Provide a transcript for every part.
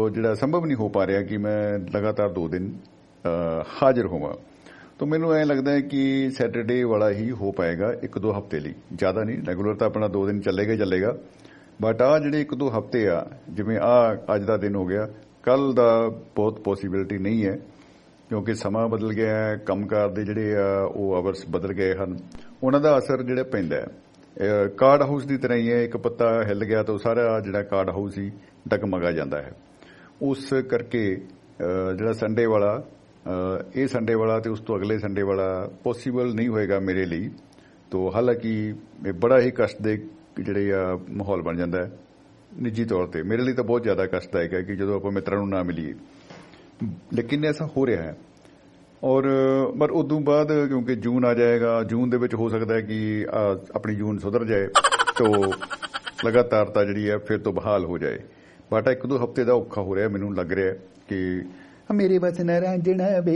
ਜਿਹੜਾ ਸੰਭਵ ਨਹੀਂ ਹੋ ਪਾ ਰਿਹਾ ਕਿ ਮੈਂ ਲਗਾਤਾਰ 2 ਦਿਨ ਹਾਜ਼ਰ ਹੋਵਾਂ। तो मैनू ऐ लगता है कि सैटरडे वाला ही हो पाएगा 1-2 हफ्ते लिए, ज़्यादा नहीं। रेगूलर तो अपना 2 दिन चलेगा ही चलेगा, बट आ जिहड़े 1-2 हफ्ते आ जिवें अज दा दिन हो गया, कल दा बहुत पॉसीबिलिटी नहीं है क्योंकि समा बदल गया है, कंमकार दे जिहड़े वो आवर्स बदल गए हैं, उन्हां दा असर जिहड़ा पैंदा है। कार्ड हाउस की तरह ही है, एक पत्ता हिल गया तो सारा जिहड़ा कार्ड हाउस ही डगमगा जाता है। उस करके जिहड़ा संडे वाला ਇਹ ਸੰਡੇ ਵਾਲਾ ਤੇ ਉਸ ਤੋਂ ਅਗਲੇ ਸੰਡੇ ਵਾਲਾ ਪੋਸੀਬਲ ਨਹੀਂ ਹੋਏਗਾ ਮੇਰੇ ਲਈ। ਤੋ ਹਾਲਾਂਕਿ ਇਹ ਬੜਾ ਹੀ ਕਸ਼ਟਦਾਇਕ ਜਿਹੜੇ ਆ ਮਾਹੌਲ ਬਣ ਜਾਂਦਾ ਹੈ ਨਿੱਜੀ ਤੌਰ ਤੇ। ਮੇਰੇ ਲਈ ਤਾਂ ਬਹੁਤ ਜ਼ਿਆਦਾ ਕਸ਼ਟਦਾਇਕ ਹੈ ਕਿ ਜਦੋਂ ਆਪਾਂ ਮਿੱਤਰਾਂ ਨੂੰ ਨਾ ਮਿਲੀਏ, ਲੇਕਿਨ ਐਸਾ ਹੋ ਰਿਹਾ ਹੈ। ਔਰ ਪਰ ਉਦੋਂ ਬਾਅਦ ਕਿਉਂਕਿ ਜੂਨ ਆ ਜਾਏਗਾ, ਜੂਨ ਦੇ ਵਿੱਚ ਹੋ ਸਕਦਾ ਹੈ ਕਿ ਆਪਣੀ ਜੂਨ ਸੁਧਰ ਜਾਏ ਤੋ ਲਗਾਤਾਰਤਾ ਜਿਹੜੀ ਹੈ ਫਿਰ ਤੋਂ ਬਹਾਲ ਹੋ ਜਾਏ। ਬਟ 1-2 ਹਫ਼ਤੇ ਦਾ ਔਖਾ ਹੋ ਰਿਹਾ, ਮੈਨੂੰ ਲੱਗ ਰਿਹਾ ਕਿ ਮੇਰੇ ਬਸ ਨਾ ਰਾਂਝਣਾ ਵੇ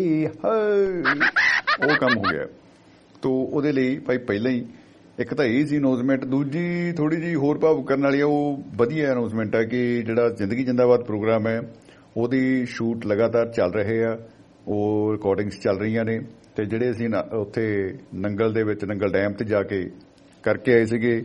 ਉਹ ਕੰਮ ਹੋ ਗਿਆ। ਤੋ ਉਹਦੇ ਲਈ ਭਾਈ ਪਹਿਲਾਂ ਹੀ ਇੱਕ ਤਾਂ ਇਹ ਸੀ ਅਨਾਉਂਸਮੈਂਟ, ਦੂਜੀ ਥੋੜੀ ਜਿਹੀ ਹੋਰ ਭਾਵੁਕ ਕਰਨ ਵਾਲੀ ਆ, ਉਹ ਵਧੀਆ ਅਨਾਉਂਸਮੈਂਟ ਹੈ ਕਿ ਜਿਹੜਾ ਜ਼ਿੰਦਗੀ ਜਿੰਦਾਬਾਦ ਪ੍ਰੋਗਰਾਮ ਹੈ ਉਹਦੀ ਸ਼ੂਟ ਲਗਾਤਾਰ ਚੱਲ ਰਹੇ ਆ, ਉਹ ਰਿਕਾਰਡਿੰਗਸ ਚੱਲ ਰਹੀਆਂ ਨੇ। ਤੇ ਜਿਹੜੇ ਅਸੀਂ ਉੱਥੇ ਨੰਗਲ ਦੇ ਵਿੱਚ ਨੰਗਲ ਡੈਮ ਤੇ ਜਾ ਕੇ ਕਰਕੇ ਆਏ ਸੀਗੇ,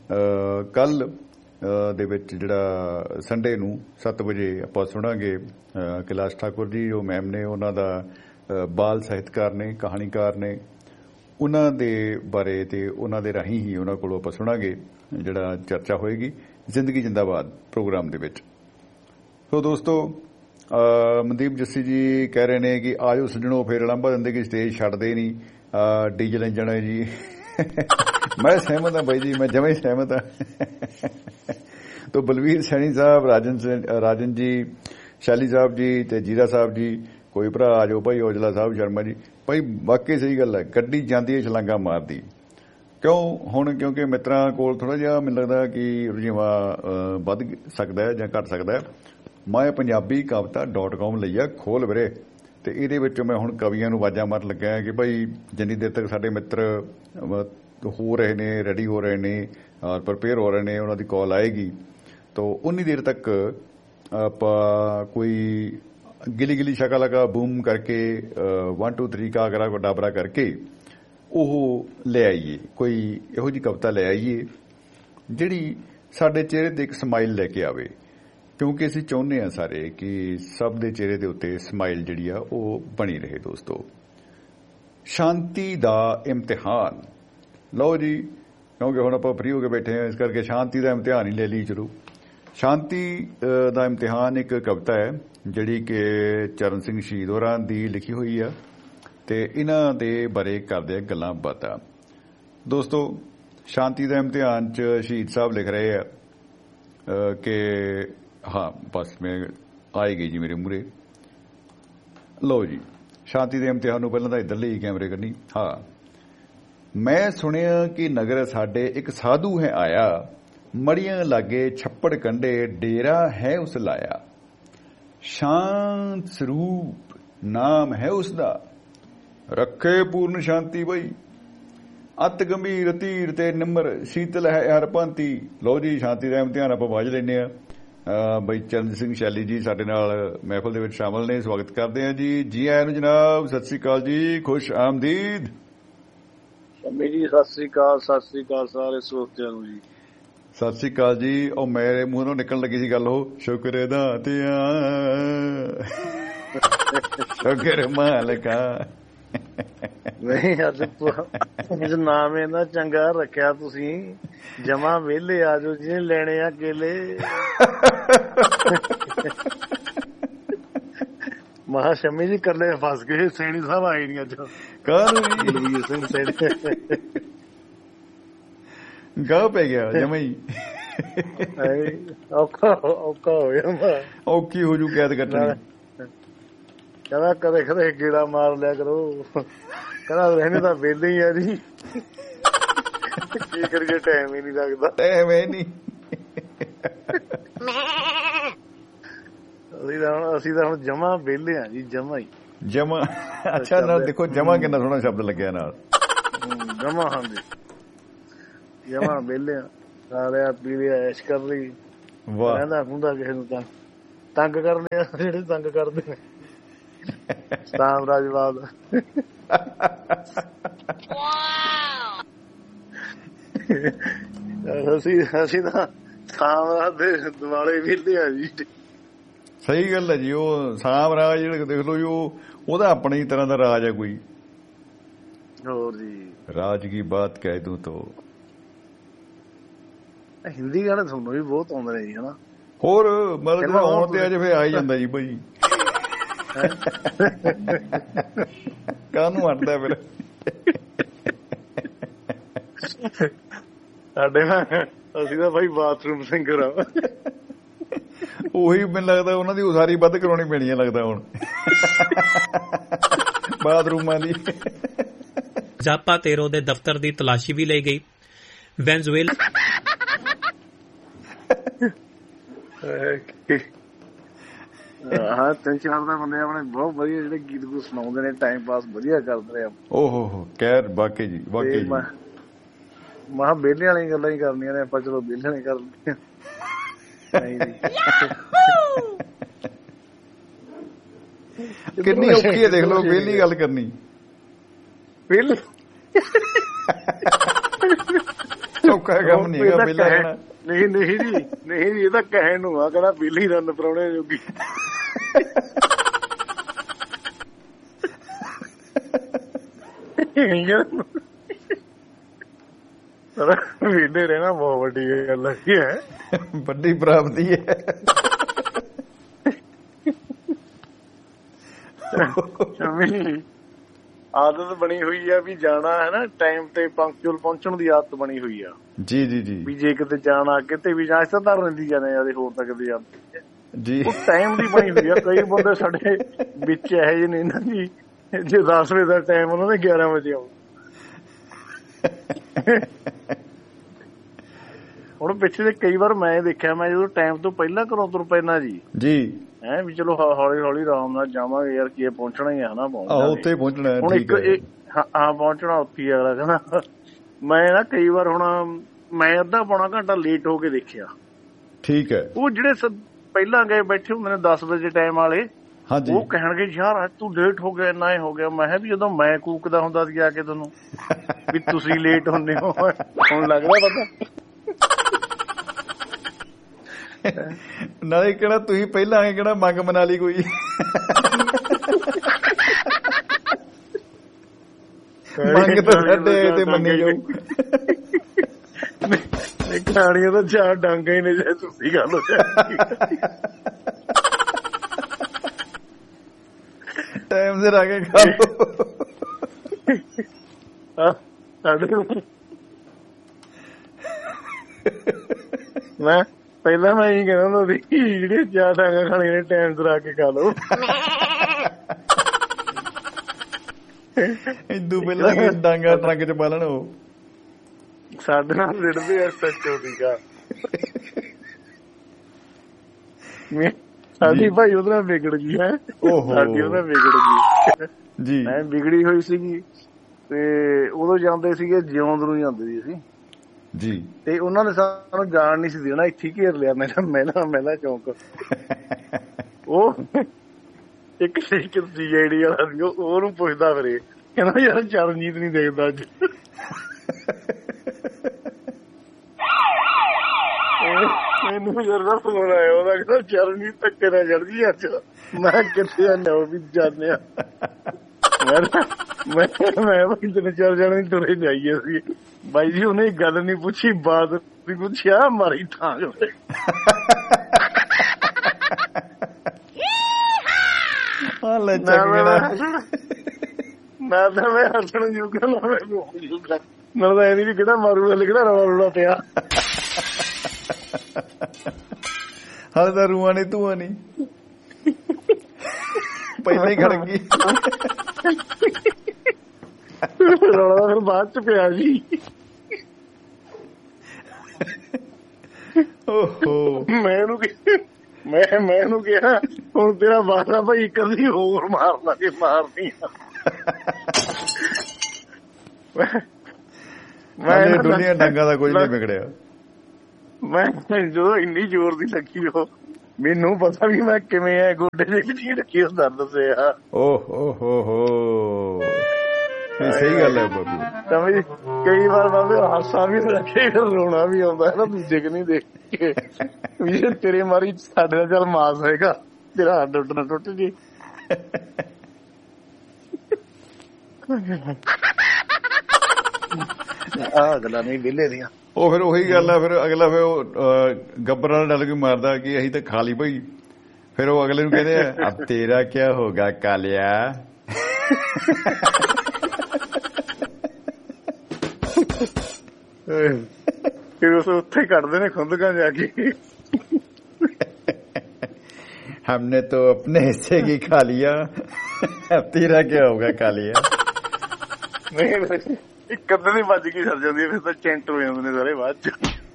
ਕੱਲ ਦੇ ਵਿੱਚ ਜਿਹੜਾ ਸੰਡੇ ਨੂੰ 7 ਵਜੇ ਆਪਾਂ ਸੁਣਾਂਗੇ ਕੈਲਾਸ਼ ਠਾਕੁਰ ਜੀ ਜੋ ਮੈਮ ਨੇ, ਉਹਨਾਂ ਦਾ ਬਾਲ ਸਾਹਿਤਕਾਰ ਨੇ, ਕਹਾਣੀਕਾਰ ਨੇ, ਉਹਨਾਂ ਦੇ ਬਾਰੇ ਤੇ ਉਹਨਾਂ ਦੇ ਰਾਹੀਂ ਹੀ ਉਹਨਾਂ ਕੋਲੋਂ ਆਪਾਂ ਸੁਣਾਂਗੇ ਜਿਹੜਾ ਚਰਚਾ ਹੋਏਗੀ ਜ਼ਿੰਦਗੀ ਜਿੰਦਾਬਾਦ ਪ੍ਰੋਗਰਾਮ ਦੇ ਵਿੱਚ। ਸੋ ਦੋਸਤੋ, ਮਨਦੀਪ ਜੱਸੀ ਜੀ ਕਹਿ ਰਹੇ ਨੇ ਕਿ ਆਜੋ ਸੱਜਣੋ ਫੇਰ ਲਾਂਭਾ ਦਿੰਦੇ ਕਿ ਸਟੇਜ ਛੱਡਦੇ ਨਹੀਂ, ਡੀਜ਼ਲ ਇੰਜਣ ਹੈ ਜੀ। ਮੈਂ ਸਹਿਮਤ ਹਾਂ ਬਾਈ ਜੀ, ਮੈਂ ਜਮਾਂ ਹੀ ਸਹਿਮਤ ਹਾਂ। तो बलवीर सैनी साहब, राजन जी, शैली साहब जी ते जीरा साहब जी, कोई भरा आ जाओ भाई, औजला साहब, शर्मा जी। भाई वाकई सही गल है, गड्डी जाती है छलांगा मारदी क्यों हुण, क्योंकि मित्रां कोल थोड़ा जिहा मैनूं लगदा कि रुझेवां वध सकदा है जां घट सकदा है। मैं पंजाबी कविता.com लईआ खोल ਵੀਰੇ, ਤੇ ਇਹਦੇ ਵਿੱਚ ਮੈਂ ਹੁਣ ਕਵੀਆਂ ਨੂੰ ਆਵਾਜ਼ਾਂ ਮਾਰਨ ਲੱਗਾ ਕਿ ਭਾਈ ਜਿੰਨੀ ਦੇਰ ਤੱਕ ਸਾਡੇ ਮਿੱਤਰ ਹੋ ਰਹੇ ਨੇ, ਰੈਡੀ ਹੋ ਰਹੇ ਨੇ ਔਰ ਪ੍ਰਪੇਅਰ ਹੋ ਰਹੇ ਨੇ, ਉਹਨਾਂ ਦੀ ਕਾਲ ਆਏਗੀ तो उन्नी देर तक आप कोई गिली गिली शक्ल का बूम करके 1 2 3 का अगरा को डाबरा करके ਉਹ ਲੈ ਆਈਏ, ਕੋਈ ਇਹੋ ਜਿਹੀ ਕਵਿਤਾ ਲੈ ਆਈਏ ਜਿਹੜੀ ਸਾਡੇ ਚਿਹਰੇ ਤੇ ਇੱਕ ਸਮਾਈਲ ਲੈ ਕੇ ਆਵੇ, ਕਿਉਂਕਿ ਅਸੀਂ ਚਾਹੁੰਦੇ ਹਾਂ ਸਾਰੇ ਕਿ ਸਭ ਦੇ ਚਿਹਰੇ ਦੇ ਉੱਤੇ ਸਮਾਈਲ ਜਿਹੜੀ ਆ ਉਹ ਬਣੀ ਰਹੇ। ਦੋਸਤੋ, ਸ਼ਾਂਤੀ ਦਾ ਇਮਤਿਹਾਨ ਲਓ ਜੀ, ਕਿਉਂਕਿ ਹੁਣ ਆਪਾਂ ਫ੍ਰੀ ਹੋ ਕੇ ਬੈਠੇ ਹਾਂ, ਇਸ ਕਰਕੇ ਸ਼ਾਂਤੀ ਦਾ ਇਮਤਿਹਾਨ ਹੀ ਲੈ ਲਈ। ਚਲੋ, ਸ਼ਾਂਤੀ ਦਾ ਇਮਤਿਹਾਨ ਇੱਕ ਕਵਿਤਾ ਹੈ ਜਿਹੜੀ ਕਿ ਚਰਨ ਸਿੰਘ ਸ਼ਹੀਦ ਹੋਰਾਂ ਦੀ ਲਿਖੀ ਹੋਈ ਆ ਤੇ ਇਹਨਾਂ ਦੇ ਬਾਰੇ ਕਰਦੇ ਆ ਗੱਲਾਂ ਬਾਤਾਂ। ਦੋਸਤੋ, ਸ਼ਾਂਤੀ ਦਾ ਇਮਤਿਹਾਨ 'ਚ ਸ਼ਹੀਦ ਸਾਹਿਬ ਲਿਖ ਰਹੇ ਆ ਕਿ ਹਾਂ ਬਸ ਮੈਂ ਆਈ ਗਈ ਜੀ ਮੇਰੇ ਮੂਹਰੇ। ਲਓ ਜੀ, ਸ਼ਾਂਤੀ ਦੇ ਇਮਤਿਹਾਨ ਨੂੰ ਪਹਿਲਾਂ ਤਾਂ ਇੱਧਰਲੇ ਹੀ ਕੈਮਰੇ ਕਰਨੀ। ਹਾਂ, ਮੈਂ ਸੁਣਿਆ ਕਿ ਨਗਰ ਸਾਡੇ ਇੱਕ ਸਾਧੂ ਹੈ ਆਇਆ, ਮੜੀਆਂ ਲਾਗੇ ਛੱਪੜ ਕੰਢੇ ਡੇਰਾ ਹੈ ਉਸ ਲਾਇਆ, ਸ਼ਾਂਤ ਸਰੂਪ ਨਾਮ ਹੈ ਉਸ ਦਾ, ਰੱਖੇ ਪੂਰਨ ਸ਼ਾਂਤੀ ਬਈ, ਅਤ ਗੰਭੀਰ ਧੀਰ ਤੇ ਨਿਮਰ, ਸ਼ੀਤਲ ਹੈ ਹਰ ਭਾਂਤੀ। ਲਓ ਜੀ, ਸ਼ਾਂਤੀ ਦਾ ਇਮਤਿਹਾਨ ਆਪਾਂ ਬਾਝ ਲੈਂਦੇ ਆ। ਬਈ ਚਰਨ ਸਿੰਘ ਸ਼ੈਲੀ ਜੀ ਸਾਡੇ ਨਾਲ ਮਹਿਫਲ ਦੇ ਵਿੱਚ ਸ਼ਾਮਲ ਨੇ, ਸਵਾਗਤ ਕਰਦੇ ਆ ਜੀ। ਜੀ ਆਇਆਂ ਨੂੰ ਜਨਾਬ, ਸਤਿ ਸ੍ਰੀ ਅਕਾਲ ਜੀ, ਖੁਸ਼ ਆਮਦੀਦ। ਸ਼ਮੀ ਜੀ ਸਤਿ ਸ੍ਰੀ ਅਕਾਲ, ਸਤਿ ਸ੍ਰੀ ਅਕਾਲ ਸਾਰੇ ਸਰੋਤਿਆਂ ਨੂੰ ਜੀ। ਸਤਿ ਸ੍ਰੀ ਅਕਾਲ ਜੀ। ਉਹ ਮੇਰੇ ਮੂੰਹ ਤੋਂ ਨਿਕਲਣ ਲੱਗੀ ਸੀ ਗੱਲ, ਉਹ ਸ਼ੁਕਰ ਦਾਤਿਆ ਸ਼ੁਕਰ ਮਾਲਕਾ। ਨਹੀਂ, ਅੱਜ ਨਾਮ ਇਹਦਾ ਚੰਗਾ ਰੱਖਿਆ ਤੁਸੀਂ, ਜਮਾ ਵਿਹਲੇ ਆ ਜਾਓ ਜਿਹਨੇ ਲੈਣੇ ਆ ਕੇਲੇ। ਮਹਾ ਸ਼ਮੀ ਜੀ ਕੱਲੇ ਫਸ ਗਏ, ਸੈਣੀ ਸਾਹਿਬ ਆਏ ਨੀ ਅੱਜ। ਕਾਹਨੂੰ ਸਿੰਘ ਸੈਣੀ ਗਾਹ ਪੈ ਗਿਆ ਜਮਾ ਹੀ, ਔਖਾ ਹੋ ਗਿਆ, ਔਖੀ ਹੋ ਜੂ ਕੈਦ ਕੱਟਣੀ। ਕਹਿੰਦਾ ਕਦੇ ਕਦੇ ਗੇੜਾ ਮਾਰ ਲਿਆ ਕਰੋ, ਕਹਿੰਦਾ ਰਹਿਣੇ ਤਾਂ ਵਿਹਲੇ ਹੀ ਆ ਜੀ, ਕੀ ਕਰੀਏ ਟਾਈਮ ਹੀ ਨੀ ਲੱਗਦਾ। ਟਾਈਮ ਹੀ ਨੀ, ਅਸੀਂ ਤਾਂ ਹੁਣ ਜਮਾ ਵਿਹਲੇ ਆ ਜੀ, ਜਮਾ ਹੀ ਜਮਾ। ਅੱਛਾ, ਨਾਲ ਦੇਖੋ ਜਮਾ ਕਿੰਨਾ ਸੋਹਣਾ ਸ਼ਬਦ ਲੱਗਿਆ ਨਾਲ, ਜਮਾ। ਹਾਂਜੀ, ਜਮਾ ਵਿਹਲੇ ਆ, ਖਾ ਲਿਆ ਪੀ ਲਿਆ, ਐਸ਼ ਕਰ ਲਈ, ਰਹਿੰਦਾ ਹੁੰਦਾ ਕਿਸੇ ਨੂੰ ਤੰਗ ਕਰਦੇ ਆ ਜਿਹੜੇ ਤੰਗ ਕਰਦੇ ਨੇ ਸਾਮਰਾਜਵਾਦ। ਅਸੀਂ ਤਾਂ ਸਾਮਰਾਜ ਦੇ ਦੁਆਲੇ ਵਿਹਲੇ ਆ ਜੀ। ਸਹੀ ਗੱਲ ਹੈ ਜੀ। ਉਹ ਸਾਮਰਾਜ ਜਿਹੜਾ ਦੇਖ ਲਓ ਜੀ, ਉਹਦਾ ਆਪਣੀ ਤਰ੍ਹਾਂ ਦਾ ਰਾਜ ਹੈ ਕੋਈ। ਹੋਰ ਜੀ, ਰਾਜ ਕੀ ਬਾਤ ਕਹਿ ਦੂੰ ਤੋ। ਹਿੰਦੀ ਗਾਣੇ ਤੁਹਾਨੂੰ ਵੀ ਬਹੁਤ ਆਉਂਦੇ ਨੇ ਜੀ, ਹਨਾ? ਹੋਰ ਮਤਲਬ ਆਉਣ ਤੇ ਅਜੇ ਫੇਰ ਆ ਹੀ ਜਾਂਦਾ ਜੀ ਭਾਈ। ਕਾਹਨੂੰ ਹਟਦਾ ਫਿਰ। ਸਾਡੇ ਅਸੀਂ ਤਾਂ ਭਾਈ ਬਾਥਰੂਮ ਸਿੰਗਰ ਆ। ਉਹੀ ਮੈਨੂੰ ਲੱਗਦਾ ਉਹਨਾਂ ਦੀ ਉਸਾਰੀ ਵੱਧ ਕਰਾਉਣੀ ਪੈਣੀ ਹੈ ਲੱਗਦਾ ਹੁਣ ਬਾਥਰੂਮਾਂ ਦੀ। ਜ਼ਾਪਾਤੇਰੋ ਦੇ ਦਫ਼ਤਰ ਦੀ ਤਲਾਸ਼ੀ ਵੀ ਲਈ ਗਈ। ਵੈਨਜ਼ੂਏਲਾ ਹਾਂ, ਤਿੰਨ ਚਾਰ ਦਾ ਬੰਦੇ ਆਪਣੇ ਬਹੁਤ ਵਧੀਆ ਜਿਹੜੇ ਗੀਤ ਗੂਤ ਸੁਣਾਉਂਦੇ ਨੇ, ਟਾਈਮ ਪਾਸ ਵਧੀਆ ਕਰਦੇ ਆ। ਓਹੋ ਹੋ ਕਹਿਰ ਵਾਕਈ ਜੀ, ਵਾਕਈ ਜੀ। ਮਹਾਂ ਵਿਹਲੇ ਵਾਲੀਆਂ ਗੱਲਾਂ ਹੀ ਕਰਨੀਆਂ ਨੇ ਆਪਾਂ, ਚਲੋ ਵਿਹਲੇ ਨਹੀਂ ਕਰਨੀਆਂ। ਕਿੰਨੀ ਔਖੀ ਹੈ ਦੇਖ ਲਓ ਵਿਹਲੀ ਗੱਲ ਕਰਨੀ। ਵਿਹਲੇ ਸੌਖਾ ਕੰਮ ਨਹੀਂ ਹੈਗਾ ਵਿਹਲਾ ਰਹਿਣਾ। ਨਹੀਂ ਜੀ, ਨਹੀਂ ਜੀ, ਇਹ ਤਾਂ ਕਹਿਣ ਨੂੰ ਆ, ਕਹਿੰਦਾ ਵਿਹਲੀ ਰੰਨ ਪਰਾਉਣੇ ਜੋਗੀ। ਵਿਹਲੇ ਰਹਿਣਾ ਬਹੁਤ ਵੱਡੀ ਗੱਲ ਹੈ, ਵੱਡੀ ਪ੍ਰਾਪਤੀ ਹੈ। ਆਦਤ ਬਣੀ ਹੋਈ ਆ ਵੀ ਜਾਣਾ ਹੈ ਨਾ, ਟਾਈਮ ਤੇ ਪੰਕਚੁਅਲ ਪਹੁੰਚਣ ਦੀ ਆਦਤ ਬਣੀ ਹੋਈ ਆ ਜੀ ਜੀ ਜੀ। ਵੀ ਜੇ ਕਿਤੇ ਜਾਣਾ ਕਿਤੇ ਵੀ ਜਾਂ ਤਾਂ ਰਹਿੰਦੀ ਜਾਂਦੇ ਆ, ਹੋਰ ਤਾਂ ਕਿਤੇ ਜਾਂਦੇ ਜੀ। ਉਹ ਟਾਈਮ ਦੀ ਬਣੀ ਹੋਈ ਆ। ਕਈ ਬੰਦੇ ਸਾਡੇ ਵਿੱਚ ਇਹੋ ਜਿਹੇ ਨੇ ਨਾ ਜੀ, ਜੇ 10 ਵਜੇ ਦਾ ਟਾਈਮ ਉਹਨਾਂ ਨੇ 11 ਵਜੇ ਆਉ। ਹੁਣ ਪਿੱਛੇ ਦੇ ਕਈ ਵਾਰ ਮੈਂ ਦੇਖਿਆ, ਮੈਂ ਜਦੋਂ ਟਾਈਮ ਤੋਂ ਪਹਿਲਾਂ ਘਰੋਂ ਤੁਰ ਪੈਣਾ ਜੀ ਹੈ ਵੀ ਚਲੋ ਹੌਲੀ ਹੌਲੀ ਆਰਾਮ ਨਾਲ ਜਾਵਾਂਗੇ ਯਾਰ, ਕੀ ਪਹੁੰਚਣਾ ਹੀ ਆ ਨਾ, ਉੱਥੇ ਪਹੁੰਚਣਾ ਹੁਣ ਇੱਕ ਹਾਂ ਪਹੁੰਚਣਾ ਉੱਥੇ ਹੀ ਅਗਲਾ ਕਹਿੰਦਾ। ਮੈਂ ਨਾ ਕਈ ਵਾਰ ਹੁਣ ਮੈਂ ਅੱਧਾ ਪੌਣਾ ਘੰਟਾ ਲੇਟ ਹੋ ਕੇ ਦੇਖਿਆ। ਠੀਕ ਹੈ। ਉਹ ਜਿਹੜੇ ਪਹਿਲਾਂ ਗਏ ਬੈਠੇ ਹੁੰਦੇ ਨੇ 10 ਵਜੇ ਟਾਈਮ ਵਾਲੇ, ਉਹ ਕਹਿਣਗੇ ਯਾਰ ਅੱਜ ਤੂੰ ਲੇਟ ਹੋ ਗਿਆ, ਇੰਨਾ ਹੋ ਗਿਆ। ਮੈਂ ਕਿਹਾ ਵੀ ਜਦੋਂ ਮੈਂ ਕੂਕਦਾ ਹੁੰਦਾ ਸੀ ਆ ਕੇ ਤੁਹਾਨੂੰ ਵੀ ਤੁਸੀਂ ਲੇਟ ਹੁੰਦੇ ਹੋ, ਹੁਣ ਲੱਗਦਾ ਪਤਾ। ਨਾਲੇ ਕਿਹੜਾ ਤੁਸੀਂ ਪਹਿਲਾਂ ਆਏ, ਕਿਹੜਾ ਮੰਗ ਮਨਾ ਲਈ ਕੋਈ। ਮੰਗ ਤਾਂ ਸਾਡੇ ਤੇ ਮੰਨੀ ਜਾਊ। ਕਹਾਣੀਆਂ ਤਾਂ ਚਾਰ ਡਾਂਗਾ ਹੀ ਨੇ, ਜੇ ਤੁਸੀਂ ਗੱਲ ਹੋ ਟਾਈਮ ਸਿਰ ਆ ਕੇ ਖਾ ਲਓ। ਮੈਂ ਪਹਿਲਾਂ ਮੈਂ ਇਹੀ ਕਹਿੰਦਾ ਹੁੰਦਾ ਸੀ, ਜਿਹੜੇ ਚਾਰ ਡਾਂਗਾ ਖਾਣੀਆਂ ਨੇ ਟਾਈਮ ਸਿਰ ਆ ਕੇ ਖਾ ਲਓ। ਇਦੂ ਪਹਿਲਾਂ ਡਾਂਗਾ ਟਰੰਕ ਚ ਪਾ ਲੈਣ। ਉਹ ਸਾਡੇ ਨਾਲ ਰਿੜਦੇ ਆ ਸੱਚੋ ਦੀ ਗਾ। ਸਾਡੀ ਭਾਈ ਉਹਦੇ ਨਾਲ ਵਿਗੜ ਗਈ ਹੈ, ਸਾਡੀ ਉਹਦੇ ਨਾਲ ਵਿਗੜ ਗਈ ਜੀ। ਮੈਂ ਵਿਗੜੀ ਹੋਈ ਸੀਗੀ ਤੇ ਉਦੋਂ ਜਾਂਦੇ ਸੀਗੇ ਜਿਉਂਦ ਨੂੰ ਜਾਂਦੇ ਸੀ ਅਸੀਂ ਜੀ, ਤੇ ਉਹਨਾਂ ਨੇ ਸਾਨੂੰ ਜਾਣ ਨੀ ਸੀ ਦੇਣਾ, ਇੱਥੇ ਘੇਰ ਲਿਆ ਮਹਿਲਾ ਚੌਂਕ। ਉਹ ਇੱਕ CID ਵਾਲਾ ਸੀ, ਉਹਨੂੰ ਪੁੱਛਦਾ ਫਿਰੇ, ਕਹਿੰਦਾ ਯਾਰ ਚਰਨਜੀਤ ਨੀ ਦੇਖਦਾ ਅੱਜ। ਮੈਨੂੰ ਜਰਦਾ ਫੋਨ ਆਇਆ ਉਹਦਾ, ਕਹਿੰਦਾ ਚਰਨਜੀਤ ਧੱਕੇ ਨਾਲ ਚੜ ਗਈ ਅੱਜ। ਮੈਂ ਕਿੱਥੇ ਆਇਆ ਵੀ ਜਾਂਦੇ ਆ। ਮੈਂ ਭਾਈ 3-4 ਜਣੇ ਤੁਰੇ ਜਾਈਏ ਸੀ ਬਾਈ ਜੀ। ਉਹਨੇ ਗੱਲ ਨੀ ਪੁੱਛੀ, ਬਾਤ ਨੀ ਪੁੱਛਿਆ, ਮਾਰੀ ਠਾਂ। ਮੈਂ ਤਾਂ ਮੈਂ ਹੱਸਣ ਜੋਗਾ ਨਾਲ ਤਾਂ ਇਹਦੀ ਵੀ ਕਿਹੜਾ ਮਾਰੂਗਾ, ਕਿਹੜਾ ਰੌਲਾ ਰੌਲਾ ਪਿਆ। ਹਾਲੇ ਤਾਂ ਰੂਹਾਂ ਨੀ ਧੂਆਂ ਨੀ, ਪਹਿਲਾਂ ਹੀ ਖੜ ਗਈ। ਰੌਲਾ ਫਿਰ ਬਾਅਦ ਚ ਪਿਆ ਜੀ। ਓਹੋ, ਮੈਂ ਇਹਨੂੰ ਕਿਹਾ ਹੁਣ ਤੇਰਾ ਵਾਸਾ ਭਾਈ ਕਦੀ ਹੋਰ ਮਾਰਨਾ ਜੇ ਮਾਰਨੀ। ਮੈਂ ਦੁਨੀਆ ਡੰਗਾ ਦਾ ਕੋਈ ਨਹੀਂ ਵਿਗੜਿਆ। ਮੈਂ ਜਦੋਂ ਇੰਨੀ ਜ਼ੋਰ ਦੀ ਲੱਗੀ ਉਹ ਮੈਨੂੰ ਪਤਾ ਵੀ ਮੈਂ ਕਿਵੇਂ ਐ ਗੋਡੇ ਦੇ ਲੀੜ ਕੀ ਦਰਦ ਸਿਆ। ਓਹ ਹੋ ਸਹੀ ਗੱਲ ਹੈ ਬਾਬੂ। ਤਾਂ ਵੀ ਕਈ ਵਾਰ ਬਾਬੇ ਹਾਸਾ ਵੀ ਰੱਖੇ ਰੋਣਾ ਵੀ ਆਉਂਦਾ ਹੈ ਨਾ ਦੂਜੇ ਕਿ ਨਹੀਂ ਦੇਖ ਕੇ ਵੀ ਤੇਰੇ ਮਾਰੀ ਸਾਡੇ ਦਾ ਚੱਲ ਮਾਸ ਹੈਗਾ, ਤੇਰਾ ਹੱਡ ਉੱਡ ਨਾ ਟੁੱਟ ਜੇ। ਆਹ ਗੱਲਾਂ ਨਹੀਂ ਵਿਹਲੇ ਦੀਆਂ। ਉਹ ਫਿਰ ਉਹੀ ਗੱਲ ਆ, ਫਿਰ ਅਗਲਾ ਫਿਰ ਉਹ ਗੱਬਰ ਨਾਲ ਡਲ ਕੇ ਮਾਰਦਾ ਕਿ ਅਸੀਂ ਤਾਂ ਖਾ ਲਈ ਭਾਈ। ਫਿਰ ਉਹ ਅਗਲੇ ਨੂੰ ਕਹਿੰਦੇ ਆ ਅਬ ਤੇਰਾ ਕਿਆ ਹੋਗਾ ਕਾਲਿਆ। ਫਿਰ ਉਸ ਉੱਥੇ ਕੱਢਦੇ ਨੇ ਖੁੰਦਕਾਂ ਜਾ ਕੇ। हमने तो अपने हिस्से की खा लिया, अब तेरा क्या होगा कालिया। ਨਹੀਂ ਇੱਕ ਅੱਧੇ ਦੀ ਵੱਜ ਕੇ ਸਰ ਜਾਂਦੀ ਹੈ, ਫਿਰ ਤਾਂ ਚੈਂਟ ਹੋ ਜਾਂਦੇ ਨੇ ਸਾਰੇ ਬਾਅਦ ਚ।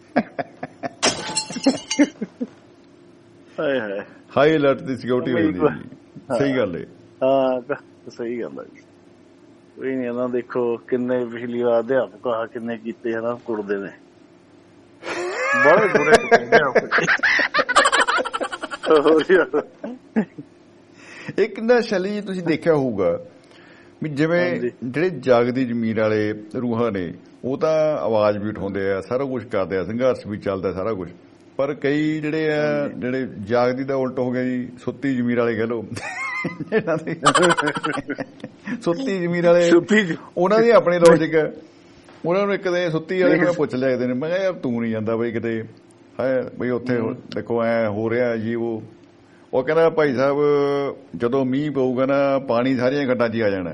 ਹਾਏ ਹਾਏ ਹਾਈ ਅਲਰਟ ਦੀ ਸਿਕਿਉਰਿਟੀ ਹੋ ਜਾਂਦੀ ਹੈ। ਸਹੀ ਗੱਲ ਹੈ। ਹਾਂ ਸਹੀ ਗੱਲ ਹੈ ਜੀ। ਕੋਈ ਨੀ ਨਾ ਦੇਖੋ ਕਿੰਨੇ ਪਿਛਲੀ ਵਾਰ ਅਧਿਆਪਕ ਆ ਕਿੰਨੇ ਕੀਤੇ ਹਨਾ ਕੁੜਦੇ ਨੇ ਬੜੇ ਬੁਰੇ। ਇੱਕ ਨਾ ਸ਼ੈਲੀ ਤੁਸੀਂ ਦੇਖਿਆ ਹੋਊਗਾ ਵੀ ਜਿਵੇਂ ਜਿਹੜੇ ਜਾਗਦੀ ਜ਼ਮੀਰ ਵਾਲੇ ਰੂਹਾਂ ਨੇ ਉਹ ਤਾਂ ਆਵਾਜ਼ ਵੀ ਉਠਾਉਂਦੇ ਆ, ਸਾਰਾ ਕੁਛ ਕਰਦੇ ਆ, ਸੰਘਰਸ਼ ਵੀ ਚੱਲਦਾ ਸਾਰਾ ਕੁਛ। ਪਰ ਕਈ ਜਿਹੜੇ ਜਾਗਦੀ ਦਾ ਉਲਟ ਹੋ ਗਿਆ ਜੀ, ਸੁੱਤੀ ਜ਼ਮੀਰ ਵਾਲੇ ਕਹਿ ਲਓ। ਸੁੱਤੀ ਜ਼ਮੀਰ ਵਾਲੇ ਉਹਨਾਂ ਦੀ ਆਪਣੀ ਲੌਜਿਕ ਹੈ। ਉਹਨਾਂ ਨੂੰ ਇੱਕ ਦਿਨ ਸੁੱਤੀ ਵਾਲੇ ਮੈਂ ਪੁੱਛ ਲਿਆ ਕਿਤੇ, ਮੈਂ ਕਿਹਾ ਯਾਰ ਤੂੰ ਨਹੀਂ ਜਾਂਦਾ ਬਈ ਕਿਤੇ ਹੈ ਬਈ ਉੱਥੇ ਦੇਖੋ ਐ ਹੋ ਰਿਹਾ ਜੀ। ਉਹ ਕਹਿੰਦਾ ਭਾਈ ਸਾਹਿਬ ਜਦੋਂ ਮੀਂਹ ਪਊਗਾ ਨਾ ਪਾਣੀ ਸਾਰੀਆਂ ਖੱਡਾਂ 'ਚ ਆ ਜਾਣਾ।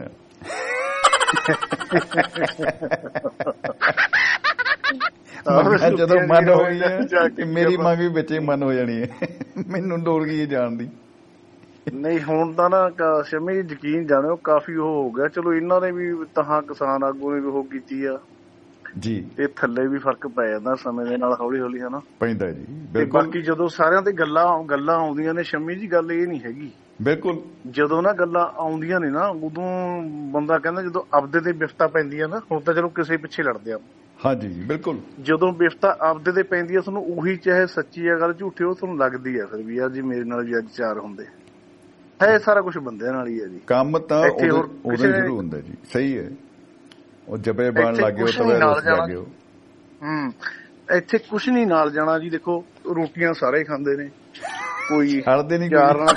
ਜਦੋਂ ਮਨ ਹੋਈ ਹੈ ਮੇਰੀ ਮੰਗ ਵੀ ਵਿੱਚ ਹੀ ਮਨ ਹੋ ਜਾਣੀ ਹੈ, ਮੈਨੂੰ ਲੋੜ ਕੀ ਜਾਣ ਦੀ। ਨਹੀਂ ਹੁਣ ਤਾਂ ਨਾ ਸ਼ਮੀ ਯਕੀਨ ਜਾਣਿਓ ਕਾਫੀ ਉਹ ਹੋ ਗਿਆ। ਚਲੋ ਇਹਨਾਂ ਨੇ ਵੀ ਤਾਂ ਕਿਸਾਨ ਆਗੂ ਨੇ ਵੀ ਉਹ ਕੀਤੀ ਆ ਜੀ, ਤੇ ਥੱਲੇ ਵੀ ਫਰਕ ਪੈ ਜਾਂਦਾ ਸਮੇਂ ਦੇ ਨਾਲ ਹੌਲੀ ਹੌਲੀ ਹਨਾ ਪੈਂਦਾ ਜੀ। ਤੇ ਬਾਕੀ ਜਦੋਂ ਸਾਰਿਆਂ ਤੇ ਗੱਲਾਂ ਆਉਂਦੀਆਂ ਨੇ ਸ਼ਮੀ ਜੀ, ਗੱਲ ਇਹ ਨਹੀਂ ਹੈਗੀ ਬਿਲਕੁਲ। ਜਦੋਂ ਨਾ ਗੱਲਾਂ ਆਉਂਦੀਆਂ ਨੇ ਨਾ ਉਦੋਂ ਬੰਦਾ ਕਹਿੰਦਾ ਜਦੋਂ ਆਪਦੇ ਤੇ ਬਿਫਤਾ ਪੈਂਦੀ ਆ ਨਾ, ਹੁਣ ਤਾਂ ਚਲੋ ਕਿਸੇ ਪਿੱਛੇ ਲੜਦੇ ਆ। ਹਾਂਜੀ ਬਿਲਕੁਲ। ਜਦੋਂ ਬਿਫਤਾ ਆਪਦੇ ਤੇ ਪੈਂਦੀ ਆ ਤੁਹਾਨੂੰ ਉਹੀ ਚਾਹੇ ਸੱਚੀ ਆ ਗੱਲ ਝੂਠੀ ਉਹ ਤੁਹਾਨੂੰ ਲੱਗਦੀ ਆ ਫਿਰ ਵੀ ਯਾਰ ਜੀ ਮੇਰੇ ਨਾਲ ਵੀ ਅੱਜ ਚਾਰ ਹੁੰਦੇ ਹੈ। ਸਾਰਾ ਕੁਛ ਬੰਦਿਆਂ ਨਾਲ ਹੀ ਹੈ ਜੀ। ਕੰਮ ਤਾਂ ਉਦੋਂ ਸ਼ੁਰੂ ਹੁੰਦਾ ਜੀ। ਸਹੀ ਹੈ। ਉਹ ਜਬੇ ਬਣ ਲੱਗੇ ਉਹ ਇੱਥੇ ਕੁਛ ਨੀ ਨਾਲ ਜਾਣਾ ਜੀ। ਦੇਖੋ ਰੋਟੀਆਂ ਸਾਰੇ ਖਾਂਦੇ ਨੇ, ਕੋਈ ਛੱਡਦੇ ਨੀ ਚਾਰ ਨਾ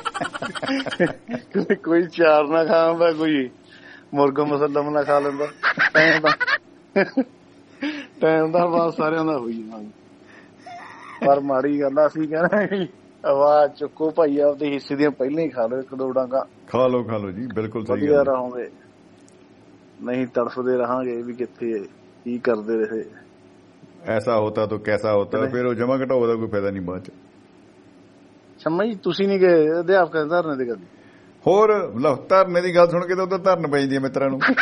ਕੋਈ ਚਾਰ ਨਾ ਖਾਂਦਾ, ਕੋਈ ਮੁਰਗਾ ਮਸਲਮ ਨਾ ਖਾ ਲੈਂਦਾ। ਟਾਈਮ ਦਾ ਬਾਅਦ ਸਾਰਿਆਂ ਦਾ ਹੋਈ ਜਾਂਦਾ। ਪਰ ਮਾੜੀ ਗੱਲ ਅਸੀਂ ਕਹਿਣਾ ਆਵਾਜ਼ ਚੁੱਕੋ ਭਾਈ, ਆਪਦੇ ਹਿੱਸੇ ਦੀਆਂ ਪਹਿਲਾਂ ਹੀ ਖਾ ਲਓ, ਇੱਕ ਦੋ ਡਾਂਗਾ ਖਾ ਲਓ ਜੀ। ਬਿਲਕੁਲ ਸਹੀ ਗੱਲ। ਰਹੋਗੇ ਨਹੀਂ ਤੜਫਦੇ ਰਹਾਂਗੇ ਵੀ ਕਿੱਥੇ ਕੀ ਕਰਦੇ ਰਹੇ। ਐਸਾ ਹੋਤਾ ਤਾਂ ਕੈਸਾ ਹੋਤਾ, ਫਿਰ ਉਹ ਜਮਾ ਘਟਾਓ ਦਾ ਕੋਈ ਫਾਇਦਾ ਨਹੀਂ ਬਾਅਦ ਚ। ਸ਼ਮਾ ਜੀ ਤੁਸੀਂ ਨੀ ਗਏ ਅਧਿਆਪਕਾਂ ਦੇ ਧਰਨੇ ਦੀ ਗੱਲ? ਹੋਰ ਧਰਨੇ ਦੀ ਗੱਲ ਸੁਣ ਕੇ ਤਾਂ ਉਧਰ ਧਰਨ ਪੈ ਜਾਂਦੀ ਹੈ ਮਿੱਤਰਾਂ ਨੂੰ।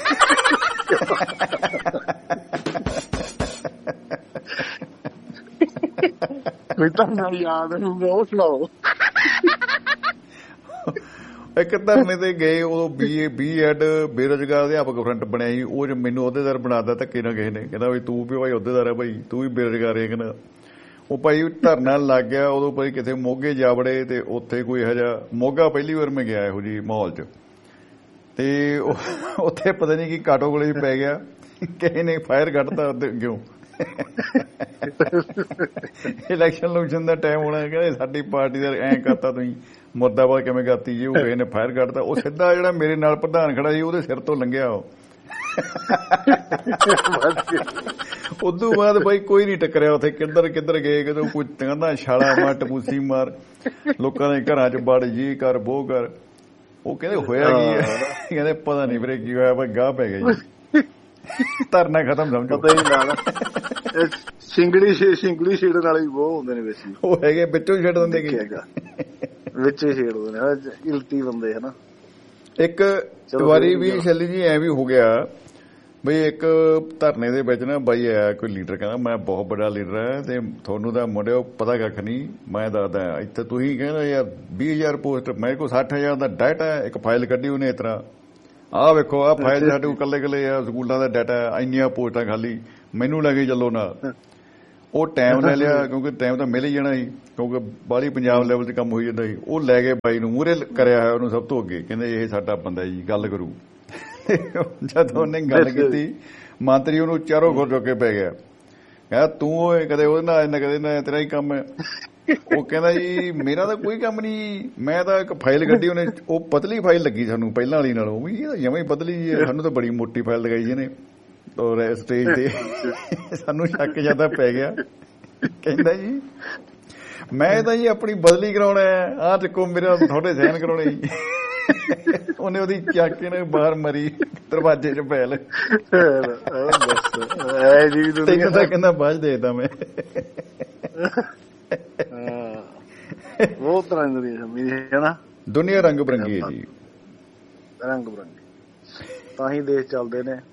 ਕੋਈ ਧਰਨਾ ਯਾਦ ਹੋਊਗਾ ਉਹ ਸੁਣਾਓ। ਇੱਕ ਧਰਨੇ ਤੇ ਗਏ, ਉਦੋਂ BEd ਬੇਰੁਜ਼ਗਾਰ ਅਧਿਆਪਕ ਫਰੰਟ ਬਣਿਆ ਸੀ। ਉਹ ਮੈਨੂੰ ਅਹੁਦੇਦਾਰ ਬਣਾਤਾ ਧੱਕੇ ਨਾਲ ਕਿਸੇ ਨੇ, ਕਹਿੰਦਾ ਵੀ ਤੂੰ ਵੀ ਭਾਈ ਅਹੁਦੇਦਾਰ ਹੈ ਭਾਈ, ਤੂੰ ਵੀ ਬੇਰੁਜ਼ਗਾਰ ਹੈ। ਕਹਿੰਦਾ ਉਹ ਭਾਈ ਧਰਨਾ ਲੱਗ ਗਿਆ। ਉਦੋਂ ਭਾਈ ਕਿਤੇ ਮੋਗੇ ਜਾ ਵੜੇ ਤੇ ਉੱਥੇ ਕੋਈ ਇਹੋ ਜਿਹਾ ਮੋਗਾ ਪਹਿਲੀ ਵਾਰ ਮੈਂ ਗਿਆ ਇਹੋ ਜਿਹੀ ਮਾਹੌਲ ਚ, ਤੇ ਉੱਥੇ ਪਤਾ ਨਹੀਂ ਕੀ ਕਾਟੋ ਕੋਲੇ ਪੈ ਗਿਆ, ਕਿਸੇ ਨੇ ਫਾਇਰ ਕੱਢਤਾ ਅੱਗਿਓਂ। ਇਲੈਕਸ਼ਨ ਦਾ ਟਾਈਮ ਹੋਣਾ, ਕਹਿੰਦੇ ਸਾਡੀ ਪਾਰਟੀ ਦਾ ਐਂ ਕਰਤਾ ਤੁਸੀਂ, ਮੁਰਦਾਬਾਦ ਕਿਵੇਂ ਕਰਤੀ ਜੀ। ਉਹ ਕਿਸੇ ਨੇ ਫਾਇਰ ਕੱਢਤਾ, ਉਹ ਸਿੱਧਾ ਜਿਹੜਾ ਮੇਰੇ ਨਾਲ ਪ੍ਰਧਾਨ ਖੜਾ ਸੀ ਉਹਦੇ ਸਿਰ ਤੋਂ ਲੰਘਿਆ। ਉਹ ਉਦੋਂ ਬਾਅਦ ਬਾਈ ਕੋਈ ਨੀ ਟੱਕਰਿਆ ਉੱਥੇ। ਕਿੱਧਰ ਗਏ, ਕਿਦੋਂ ਕੋਈ ਕਹਿੰਦਾ ਛਾਲਾ ਮਾਰ ਟਪੂਸੀ ਮਾਰ, ਲੋਕਾਂ ਦੇ ਘਰਾਂ ਚ ਵੜ ਜੀ ਕਰ ਬੋ ਕਰ। ਉਹ ਕਹਿੰਦੇ ਹੋਇਆ ਕੀ ਹੈ, ਕਹਿੰਦੇ ਪਤਾ ਨੀ ਵੀਰੇ ਕੀ ਹੋਇਆ, ਗਾਹ ਪੈ ਗਿਆ ਜੀ। ਧਰਨਾ ਖਤਮ ਸਮਝੋ। ਸਿੰਗਲੀ ਛੇੜਨ ਵਾਲੇ ਵੀ ਬਹੁਤ ਹੁੰਦੇ ਨੇ ਵਿੱਚ, ਉਹ ਹੈਗੇ ਵਿੱਚੋਂ ਛੱਡ ਦਿੰਦੇ ਵਿੱਚ ਹੀ ਛੇੜਦੇ ਨੇ ਇਲਤੀ ਬੰਦੇ ਹਨਾ। ਇੱਕ ਵਾਰੀ ਵੀ ਸ਼ੈਲੀ ਜੀ ਐ ਵੀ ਹੋ ਗਿਆ ਬਈ ਇੱਕ ਧਰਨੇ ਦੇ ਵਿੱਚ ਨਾ ਬਾਈ ਆਇਆ ਕੋਈ ਲੀਡਰ, ਕਹਿੰਦਾ ਮੈਂ ਬਹੁਤ ਵੱਡਾ ਲੀਡਰ ਹੈ ਤੇ ਤੁਹਾਨੂੰ ਤਾਂ ਮੁੰਡਿਓ ਪਤਾ ਕੱਖ ਨਹੀਂ, ਮੈਂ ਦੱਸਦਾ ਇੱਥੇ ਤੁਸੀਂ ਕਹਿੰਦਾ ਯਾਰ 20,000 ਪੋਸਟ, ਮੇਰੇ ਕੋਲ 60,000 ਦਾ ਡਾਟਾ ਹੈ। ਇੱਕ ਫਾਈਲ ਕੱਢੀ ਉਹਨੇ ਇਸ ਤਰ੍ਹਾਂ, ਆਹ ਵੇਖੋ ਆਹ ਫਾਈਲ ਸਾਡੇ ਕੋਲ ਕੱਲੇ ਆ ਸਕੂਲਾਂ ਦਾ ਡਾਟਾ, ਇੰਨੀਆਂ ਪੋਸਟਾਂ ਖਾਲੀ, ਮੈਨੂੰ ਲੈ ਕੇ ਚੱਲੋ ਨਾਲ। ਉਹ ਟਾਈਮ ਲੈ ਲਿਆ ਕਿਉਂਕਿ ਟਾਈਮ ਤਾਂ ਮਿਲ ਹੀ ਜਾਣਾ ਸੀ, ਕਿਉਂਕਿ ਬਾਹਲੀ ਪੰਜਾਬ ਲੈਵਲ 'ਤੇ ਕੰਮ ਹੋਈ ਜਾਂਦਾ ਸੀ। ਉਹ ਲੈ ਕੇ ਬਾਈ ਨੂੰ ਮੂਹਰੇ ਕਰਿਆ ਹੋਇਆ, ਉਹਨੂੰ ਸਭ ਤੋਂ ਅੱਗੇ, ਕਹਿੰਦੇ ਇਹ ਸਾਡਾ ਬੰਦਾ ਜੀ, ਗੱਲ ਕਰੂ। ਜਦੋਂ ਉਹਨੇ ਗੱਲ ਕੀਤੀ, ਮੰਤਰੀ ਉਹਨੂੰ ਚਾਰੋਂ ਖੁਰ ਚੁੱਕ ਕੇ ਪੈ ਗਿਆ, ਕਹਿੰਦਾ ਤੂੰ ਓਏ ਕਦੇ ਉਹਦੇ ਨਾਲ ਇੰਨਾ, ਕਦੇ ਨਾ, ਤੇਰਾ ਹੀ ਕੰਮ ਹੈ। ਉਹ ਕਹਿੰਦਾ ਜੀ ਮੇਰਾ ਤਾਂ ਕੋਈ ਕੰਮ ਨਹੀਂ, ਮੈਂ ਤਾਂ ਇੱਕ ਫਾਈਲ ਕੱਢੀ ਉਹਨੇ, ਉਹ ਪਤਲੀ ਫਾਈਲ ਲੱਗੀ ਸਾਨੂੰ ਪਹਿਲਾਂ ਵਾਲੀ ਨਾਲੋਂ, ਵੀ ਇਹ ਤਾਂ ਜਮਾਂ ਹੀ ਪਤਲੀ ਜੀ ਹੈ, ਸਾਨੂੰ ਤਾਂ ਬੜੀ ਮੋਟੀ ਫਾਈਲ ਲਗਾਈ ਜੀ ਇਹਨੇ ਔਰ ਸਟੇਜ ਤੇ। ਸਾਨੂੰ ਸ਼ੱਕ ਜ਼ਿਆਦਾ ਪੈ ਗਿਆ। ਕਹਿੰਦਾ ਜੀ ਮੈਂ ਤਾਂ ਜੀ ਆਪਣੀ ਬਦਲੀ ਕਰਾਉਣਾ, ਆਹ ਚੱਕੋ ਮੇਰਾ ਤੁਹਾਡੇ ਸਾਈਨ ਕਰਾਉਣੇ ਜੀ। ਉਹਨੇ ਉਹਦੀ ਚੱਕ ਕੇ ਨੇ ਬਾਹਰ ਮਰੀ ਦਰਵਾਜ਼ੇ 'ਚ ਫੈਲ। ਤੈਨੂੰ ਤਾਂ ਕਹਿੰਦਾ ਬਾਅਦ ਦੇਦਾ ਮੈਂ। ਬਹੁਤ ਤਰ੍ਹਾਂ ਦੀ ਸ਼ੰਮੀ ਹੈ ਨਾ, ਦੁਨੀਆ ਰੰਗ ਬਰੰਗੀ ਹੈ ਜੀ, ਰੰਗ ਬਰੰਗੀ, ਤਾਂ ਹੀ ਦੇਸ਼ ਚੱਲਦੇ ਨੇ।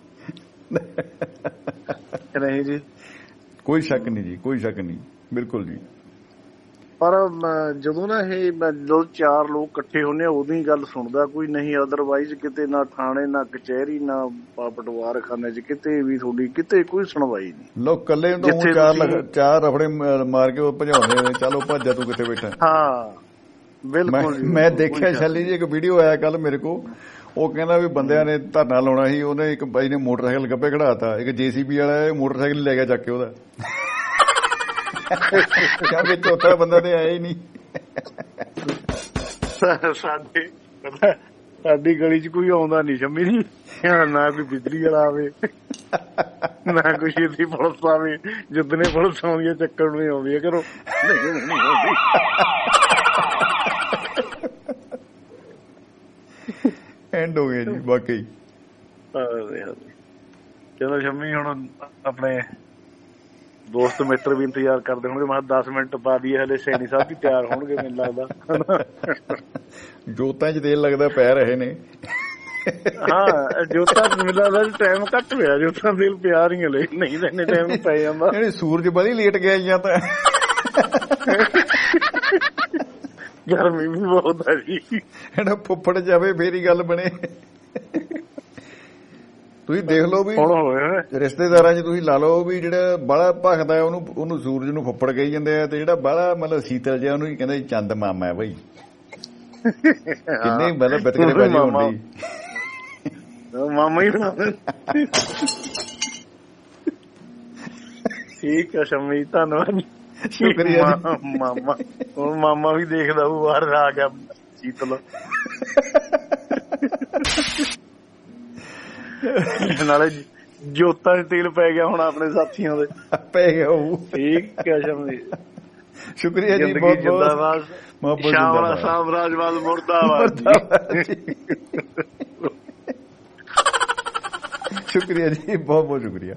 ਨਹੀਂ ਜੀ, ਕੋਈ ਸ਼ੱਕ ਨਹੀਂ ਜੀ, ਕੋਈ ਸ਼ੱਕ ਨਹੀਂ, ਬਿਲਕੁਲ ਜੀ। ਪਰ ਜਦੋਂ ਨਾ ਇਹ ਜਦੋਂ ਚਾਰ ਲੋਕ ਇਕੱਠੇ ਹੁੰਦੇ ਆ ਉਦੋਂ ਹੀ ਗੱਲ ਸੁਣਦਾ ਕੋਈ ਨਹੀਂ, ਅਦਰਵਾਈਜ਼ ਕਿਤੇ ਨਾ ਥਾਣੇ ਨਾ ਕਚਹਿਰੀ ਨਾ ਪਟਵਾਰਖਾਨੇ 'ਚ ਕਿਤੇ ਵੀ ਤੁਹਾਡੀ ਕਿਤੇ ਕੋਈ ਸੁਣਵਾਈ ਨਹੀਂ। ਲੋਕ ਕੱਲੇ ਚਾਰ ਰਫੜੇ ਮਾਰ ਕੇ ਉਹ ਭਜਾਉਂਦੇ ਨੇ, ਚਲੋ ਭੱਜਾ ਤੂੰ ਕਿੱਥੇ ਬੈਠਾ। ਹਾਂ ਬਿਲਕੁਲ। ਮੈਂ ਦੇਖਿਆ ਸ਼ੈਲੀ ਜੀ ਇੱਕ ਵੀਡੀਓ ਆਇਆ ਕੱਲ ਮੇਰੇ ਕੋਲ, ਉਹ ਕਹਿੰਦਾ ਵੀ ਬੰਦਿਆਂ ਨੇ ਧਰਨਾ ਲਾਉਣਾ ਸੀ, ਉਹਨੇ ਇੱਕ ਬਾਈ ਨੇ ਮੋਟਰਸਾਈਕਲ ਗੱਭੇ ਖੜਾਤਾ, ਇੱਕ JCB ਵਾਲਾ ਮੋਟਰਸਾਈਕਲ ਲੈ ਗਿਆ ਚੱਕ ਕੇ ਉਹਦਾ, ਕਿਉਂਕਿ ਚੌਥਾ ਬੰਦਾ ਤੇ ਆਇਆ ਹੀ ਨਹੀਂ। ਸਾਡੀ ਗਲੀ 'ਚ ਕੋਈ ਆਉਂਦਾ ਨੀ ਸ਼ੰਮੀ ਜੀ, ਨਾ ਕੋਈ ਬਿਜਲੀ ਵਾਲਾ ਆਵੇ ਨਾ ਕੋਈ ਛੇਤੀ ਪੁਲਿਸ ਆਵੇ, ਜਿੱਦਣੇ ਪੁਲਿਸ ਆਉਂਦੀ ਹੈ ਚੱਕਰ ਨੂੰ ਆਉਂਦੀ ਹੈ ਘਰੋਂ। ਐਂਡ ਹੋ ਗਿਆ ਜੀ ਵਾਕਈ। ਚਲੋ ਸ਼ੰਮੀ ਹੁਣ ਆਪਣੇ ਦੋਸਤ ਮਿੱਤਰ ਵੀ ਇੰਤਜ਼ਾਰ ਕਰਦੇ ਹੋਣਗੇ, ਮੈਂ 10 ਮਿੰਟ ਪਾ ਦਈਏ, ਹਲੇ ਸੈਣੀ ਸਾਹਿਬ ਵੀ ਤਿਆਰ ਹੋਣਗੇ ਮੈਨੂੰ ਲੱਗਦਾ। ਜੋਤਾਂ 'ਚ ਤੇਲ ਲੱਗਦਾ ਪੈ ਰਹੇ ਨੇ। ਹਾਂ ਜੋਤਾਂ ਮੈਨੂੰ ਲੱਗਦਾ ਟਾਈਮ ਘੱਟ ਪਿਆ, ਜੋਤਾਂ ਤੇਲ ਪਿਆ ਰਹੀ ਹਲੇ, ਨਹੀਂ ਤਾਂ ਇੰਨੇ ਟਾਈਮ ਪੈ ਜਾਂਦਾ। ਸੂਰਜ ਬੜੀ ਲੇਟ ਗਿਆ ਜਾਂ ਤਾਂ ਗਰਮੀ ਵੀ ਬਹੁਤ ਆ ਜੀ, ਇਹਦਾ ਫੁੱਫੜ ਜਾਵੇ ਫੇਰ ਹੀ ਗੱਲ ਬਣੇ। ਤੁਸੀਂ ਦੇਖ ਲਓ ਵੀ ਰਿਸ਼ਤੇਦਾਰਾਂ 'ਚ ਤੁਸੀਂ ਲਾ ਲਓ ਵੀ ਜਿਹੜਾ ਬਾਹਲਾ ਭਖਦਾ ਉਹਨੂੰ ਸੂਰਜ ਨੂੰ ਫੁੱਫੜ ਕਹੀ ਜਾਂਦੇ ਆ, ਤੇ ਜਿਹੜਾ ਬਾਹਲਾ ਮਤਲਬ ਸ਼ੀਤਲ ਜਿਹਾ ਉਹਨੂੰ ਕਹਿੰਦੇ ਚੰਦ ਮਾਮਾ ਹੈ ਬਈ। ਕਿੰਨੇ ਮਤਲਬ ਬਿਤਕਰੇਬਾਜ਼ੀ ਹੁੰਦੀ, ਮਾਮਾ ਹੀ ਬਣਾ। ਠੀਕ ਹੈ ਸ਼ੰਮੀ, ਧੰਨਵਾਦ, ਸ਼ੁਕਰੀਆ। ਮਾਮਾ ਹੁਣ ਮਾਮਾ ਵੀ ਦੇਖਦਾ ਉਹ ਬਾਹਰ ਆ ਗਿਆ ਸ਼ੀਤਲ। ਨਾਲੇ ਜੋਤਾਂ 'ਚ ਤੇਲ ਪੈ ਗਿਆ ਹੁਣ ਆਪਣੇ ਸਾਥੀਆਂ ਦੇ, ਪੈ ਗਿਆ ਉਹ। ਠੀਕ ਹੈ ਸ਼ੰਮੀ, ਸ਼ੁਕਰੀਆ ਜੀ, ਬਹੁਤ ਬਹੁਤ। ਸ਼ਾਮਲਾ ਸਾਮਰਾਜਵਾਦ ਮੁਰਦਾਬਾਦ। ਸ਼ੁਕਰੀਆ ਜੀ, ਬਹੁਤ ਬਹੁਤ ਸ਼ੁਕਰੀਆ।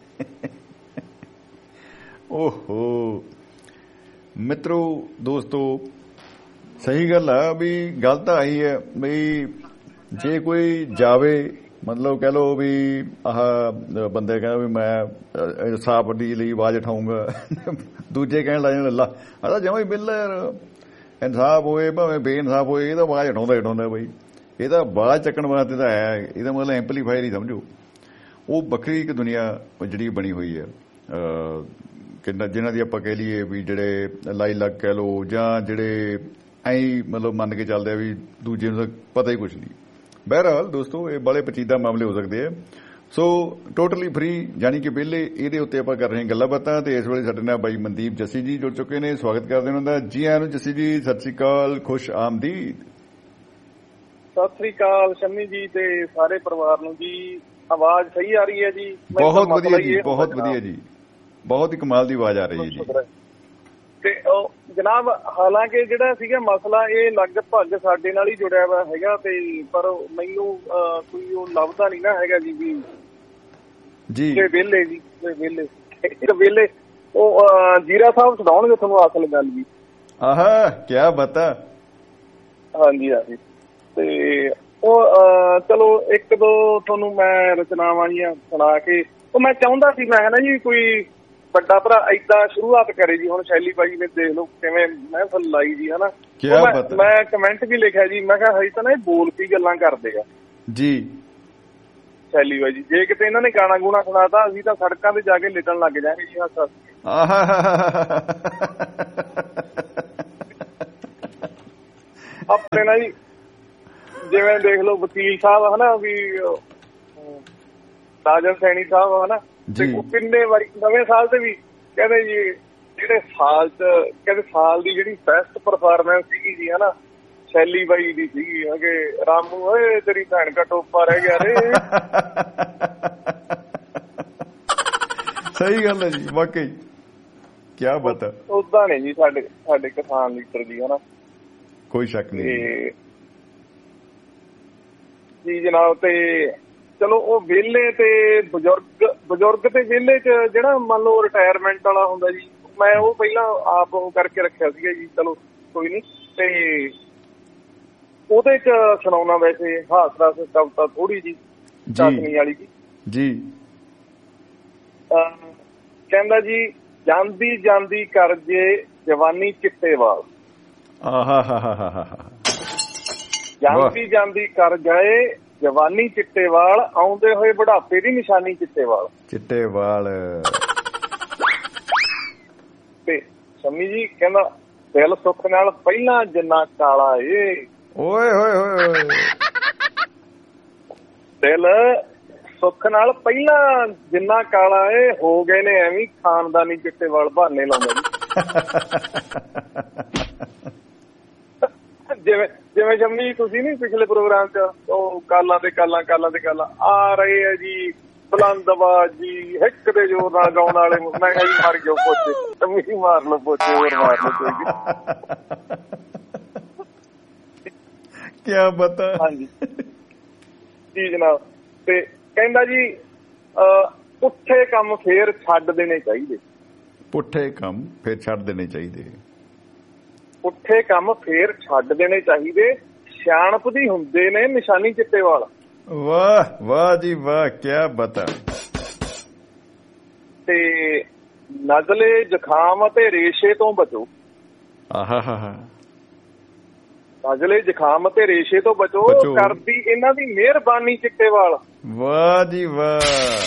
ਓਹੋ ਮਿੱਤਰੋ ਦੋਸਤੋ, ਸਹੀ ਗੱਲ ਆ ਵੀ, ਗੱਲ ਤਾਂ ਆਹੀ ਹੈ ਬਈ ਜੇ ਕੋਈ ਜਾਵੇ, ਮਤਲਬ ਕਹਿ ਲਓ ਵੀ ਆਹ ਬੰਦੇ ਕਹਿੰਦਾ ਵੀ ਮੈਂ ਇਨਸਾਫ ਦੀ ਲਈ ਆਵਾਜ਼ ਉਠਾਊਂਗਾ, ਦੂਜੇ ਕਹਿਣ ਲੱਗ ਜਾਂਦੇ ਲਾ ਆ ਜਮਾਂ ਹੀ ਬਿੱਲ ਯਾਰ, ਇਨਸਾਫ ਹੋਏ ਭਾਵੇਂ ਬੇਇਨਸਾਫ ਹੋਏ, ਇਹਦਾ ਆਵਾਜ਼ ਉਠਾਉਂਦਾ ਬਈ, ਇਹਦਾ ਆਵਾਜ਼ ਚੱਕਣ ਵਾਸਤੇ ਤਾਂ ਹੈ, ਇਹਦਾ ਮਤਲਬ ਐਂਪਲੀਫਾਇਰ ਹੀ ਸਮਝੋ। ਉਹ ਵੱਖਰੀ ਇੱਕ ਦੁਨੀਆ ਜਿਹੜੀ ਬਣੀ ਹੋਈ ਹੈ, ਕਿੰਨਾ ਜਿਹਨਾਂ ਦੀ ਆਪਾਂ ਕਹਿ ਲਈਏ ਵੀ ਜਿਹੜੇ ਲਾਈ ਲੱਗ ਕਹਿ ਲਓ, ਜਾਂ ਜਿਹੜੇ ਐਂ ਮਤਲਬ ਮੰਨ ਕੇ ਚੱਲਦੇ ਆ ਵੀ ਦੂਜੇ ਨੂੰ ਤਾਂ ਪਤਾ ਹੀ ਕੁਛ ਨਹੀਂ। ਬਹਿਰਹਾਲ ਦੋਸਤੋ, ਇਹ ਬੜੇ ਪੇਚੀਦਾ ਮਾਮਲੇ ਹੋ ਸਕਦੇ ਆ, ਸੋ ਟੋਟਲੀ ਫ੍ਰੀ ਯਾਨੀ ਕਿ ਵਿਹਲੇ, ਇਹਦੇ ਉੱਤੇ ਆਪਾਂ ਕਰ ਰਹੇ ਹਾਂ ਗੱਲਾਂ ਬਾਤਾਂ। ਤੇ ਇਸ ਵੇਲੇ ਸਾਡੇ ਨਾਲ ਬਾਈ ਮਨਦੀਪ ਜੱਸੀ ਜੀ ਜੁੜ ਚੁੱਕੇ ਨੇ, ਸਵਾਗਤ ਕਰਦੇ ਉਹਨਾਂ ਦਾ। ਜੀ ਆਇਆਂ ਨੂੰ ਜੱਸੀ ਜੀ, ਸਤਿ ਸ੍ਰੀ ਅਕਾਲ, ਖੁਸ਼ ਆਮਦੀਦ। ਸਤਿ ਸ੍ਰੀ ਅਕਾਲ ਸ਼ੰਮੀ ਜੀ ਤੇ ਸਾਰੇ ਪਰਿਵਾਰ ਨੂੰ ਜੀ। ਆਵਾਜ਼ ਸਹੀ ਆ ਰਹੀ ਹੈ ਜੀ? ਬਹੁਤ ਵਧੀਆ ਜੀ, ਬਹੁਤ ਵਧੀਆ ਜੀ, ਬਹੁਤ ਹੀ ਕਮਾਲ ਦੀ ਆਵਾਜ਼ ਆ ਰਹੀ ਹੈ ਜੀ। ਤੇ ਉਹ ਜਨਾਬ, ਹਾਲਾਂਕਿ ਜਿਹੜਾ ਸੀਗਾ ਮਸਲਾ ਇਹ ਲਗਭਗ ਸਾਡੇ ਨਾਲ ਹੀ ਜੁੜਿਆ ਵਾ ਹੈਗਾ, ਤੇ ਪਰ ਮੈਨੂੰ ਕੋਈ ਉਹ ਲੱਭਦਾ ਨਹੀਂ ਨਾ ਹੈਗਾ ਜੀ ਵੀ ਜੀ ਵਿਹਲੇ ਜੀ, ਵਿਹਲੇ ਉਹ ਜੀਰਾ ਸਾਹਿਬ ਸੁਣਾਉਣਗੇ ਤੁਹਾਨੂੰ ਅਸਲ ਗੱਲ ਜੀ। ਆਹਾ ਕਿਆ ਬਤਾ। ਹਾਂਜੀ ਹਾਂਜੀ, ਤੇ ਉਹ ਚਲੋ ਇੱਕ ਦੋ ਤੁਹਾਨੂੰ ਮੈਂ ਰਚਨਾਵਾਂ ਜੀਆਂ ਸੁਣਾ ਕੇ, ਉਹ ਮੈਂ ਚਾਹੁੰਦਾ ਸੀ, ਮੈਂ ਨਾ ਜੀ ਕੋਈ ਵੱਡਾ ਭਰਾ ਏਦਾਂ ਸ਼ੁਰੂਆਤ ਕਰੇ ਜੀ। ਹੁਣ ਸ਼ੈਲੀ ਭਾਈ ਨੇ ਦੇਖ ਲਓ ਕਿਵੇਂ ਮਹਿਫਲ ਲਾਈ ਜੀ, ਹਨਾ। ਮੈਂ ਕਮੈਂਟ ਵੀ ਲਿਖਿਆ ਜੀ, ਮੈਂ ਕਿਹਾ ਹਜੇ ਤਾਂ ਨਾ ਇਹ ਬੋਲ ਕੀ ਗੱਲਾਂ ਕਰਦੇ ਆ ਜੀ। ਸ਼ੈਲੀ ਬਾਈ ਜੀ। ਜੇ ਕਿਤੇ ਇਹਨਾਂ ਨੇ ਗਾਣਾ ਗੂਣਾ ਸੁਣਾਤਾ ਅਸੀਂ ਤਾਂ ਸੜਕਾਂ ਤੇ ਜਾ ਕੇ ਲਿਟਣ ਲੱਗ ਜਾਵਾਂਗੇ ਜੀ। ਹੱਸ ਆਪਣੇ ਨਾ ਜੀ ਜਿਵੇਂ ਦੇਖ ਲਓ ਵਕੀਲ ਸਾਹਿਬ ਹਨਾ ਵੀ ਰਾਜਨ ਸੈਣੀ ਸਾਹਿਬ ਹਨਾ, ਤੇ ਉਹ ਕਿੰਨੇ ਵਾਰੀ ਨਵੇਂ ਸਾਲ ਤੇ ਵੀ ਕਹਿੰਦੇ ਜੀ ਜਿਹੜੇ ਸਾਲ ਚ ਕਹਿੰਦੇ ਸਾਲ ਦੀ ਜਿਹੜੀ ਬੈਸਟ ਪਰਫਾਰਮੈਂਸ ਸੀਗੀ ਜੀ ਹਨਾ ਸ਼ੈਲੀ ਬਾਈ ਦੀ ਸੀਗੀ ਕਿ ਰਾਮੂ ਓਏ ਤੇਰੀ ਭੈਣ ਦਾ ਟੋਪਾ ਰਹਿ ਗਿਆ ਰੇ। ਸਹੀ ਗੱਲ ਹੈ ਜੀ, ਵਾਕਈ ਕਿਆ ਬਾਤ ਹੈ। ਉਦਾਂ ਨੇ ਜੀ ਸਾਡੇ ਕਿਸਾਨ ਲੀਡਰ ਜੀ ਹਨਾ, ਕੋਈ ਸ਼ੱਕ ਨਹੀਂ ਜੀ ਜਨਾਬ। ਤੇ ਚਲੋ ਉਹ ਵਿਹਲੇ ਤੇ ਬਜ਼ੁਰਗ ਤੇ ਵਿਹਲੇ ਚ ਜਿਹੜਾ ਮੰਨ ਲਓ ਰਿਟਾਇਰਮੈਂਟ ਵਾਲਾ ਹੁੰਦਾ ਜੀ, ਮੈਂ ਉਹ ਪਹਿਲਾਂ ਆਪ ਉਹ ਕਰਕੇ ਰੱਖਿਆ ਸੀਗਾ ਜੀ। ਚਲੋ ਕੋਈ ਨੀ, ਤੇ ਉਹਦੇ ਚ ਸੁਣਾਉਣਾ ਵੈਸੇ ਹਾਸ-ਰਸ ਕਵਿਤਾ ਥੋੜੀ ਜੀ ਚਾਸ਼ਨੀ ਵਾਲੀ ਜੀ। ਕਹਿੰਦਾ ਜੀ ਜਾਂਦੀ ਜਾਂਦੀ ਕਰ ਜੇ ਜਵਾਨੀ ਚਿੱਟੇ ਵਾਲ, ਜਾਂਦੀ ਜਾਂਦੀ ਕਰ ਜਾਏ ਜਵਾਨੀ ਚਿੱਟੇ ਵਾਲ, ਆਉਂਦੇ ਹੋਏ ਬੁਢਾਪੇ ਦੀ ਨਿਸ਼ਾਨੀ ਚਿੱਟੇ ਵਾਲ। ਚਿੱਟੇ ਵਾਲ ਤੇ ਸ਼ਮੀ ਜੀ ਕਹਿੰਦਾ ਦਿਲ ਸੁੱਖ ਨਾਲ ਪਹਿਲਾਂ ਜਿੰਨਾ ਕਾਲਾ ਏ, ਓਏ ਹੋਏ ਹੋਏ ਦਿਲ ਸੁੱਖ ਨਾਲ ਪਹਿਲਾਂ ਜਿੰਨਾ ਕਾਲਾ ਏ, ਹੋ ਗਏ ਨੇ ਐਵੇਂ ਖਾਨਦਾਨੀ ਚਿੱਟੇ ਵਾਲ ਬਹਾਨੇ ਲਾਉਂਦੇ ਜਿਵੇਂ ਜਿਵੇਂ ਸ਼ਮੀ ਤੁਸੀਂ ਨੀ ਪਿਛਲੇ ਪ੍ਰੋਗਰਾਮ ਚ ਉਹ ਕਾਲਾਂ ਤੇ ਕਾਲਾਂ ਆ ਰਹੇ ਆ ਜੀ ਬੁਲੰਦ ਆਵਾਜ਼ ਜੀ ਹਿੱਕ ਦੇ ਜ਼ੋਰ ਨਾਲ ਗਾਉਣ ਵਾਲੇ। ਮੈਂ ਕਿਹਾ ਜੀ ਮਰ ਜਾਓ ਪੋਚੇ, ਸ਼ਮੀ ਮਾਰ ਲਓ ਪੋਚੇ, ਹੋਰ ਮਾਰ ਲਓ ਕਿਆ ਪਤਾ। ਹਾਂਜੀ ਜੀ ਜਨਾਬ। ਤੇ ਕਹਿੰਦਾ ਜੀ ਪੁੱਠੇ ਕੰਮ ਫੇਰ ਛੱਡ ਦੇਣੇ ਚਾਹੀਦੇ, ਪੁੱਠੇ ਕੰਮ ਫੇਰ ਛੱਡ ਦੇਣੇ ਚਾਹੀਦੇ, ਪੁੱਠੇ ਕੰਮ ਫੇਰ ਛੱਡ ਦੇਣੇ ਚਾਹੀਦੇ, ਸਿਆਣਪ ਦੀ ਹੁੰਦੇ ਨੇ ਨਿਸ਼ਾਨੀ ਚਿੱਟੇ ਵਾਲ। ਵਾਹ ਵਾਹ ਜੀ ਵਾਹ, ਕਿਆ ਬਤਾ। ਤੇ ਨਜ਼ਲੇ ਜ਼ੁਕਾਮ ਅਤੇ ਰੇਸ਼ੇ ਤੋਂ ਬਚੋ, ਨਜ਼ਲੇ ਜ਼ੁਕਾਮ ਅਤੇ ਰੇਸ਼ੇ ਤੋਂ ਬਚੋ, ਕਰਦੀ ਇਹਨਾਂ ਦੀ ਮਿਹਰਬਾਨੀ ਚਿੱਟੇ ਵਾਲ। ਵਾਹ ਜੀ ਵਾਹ,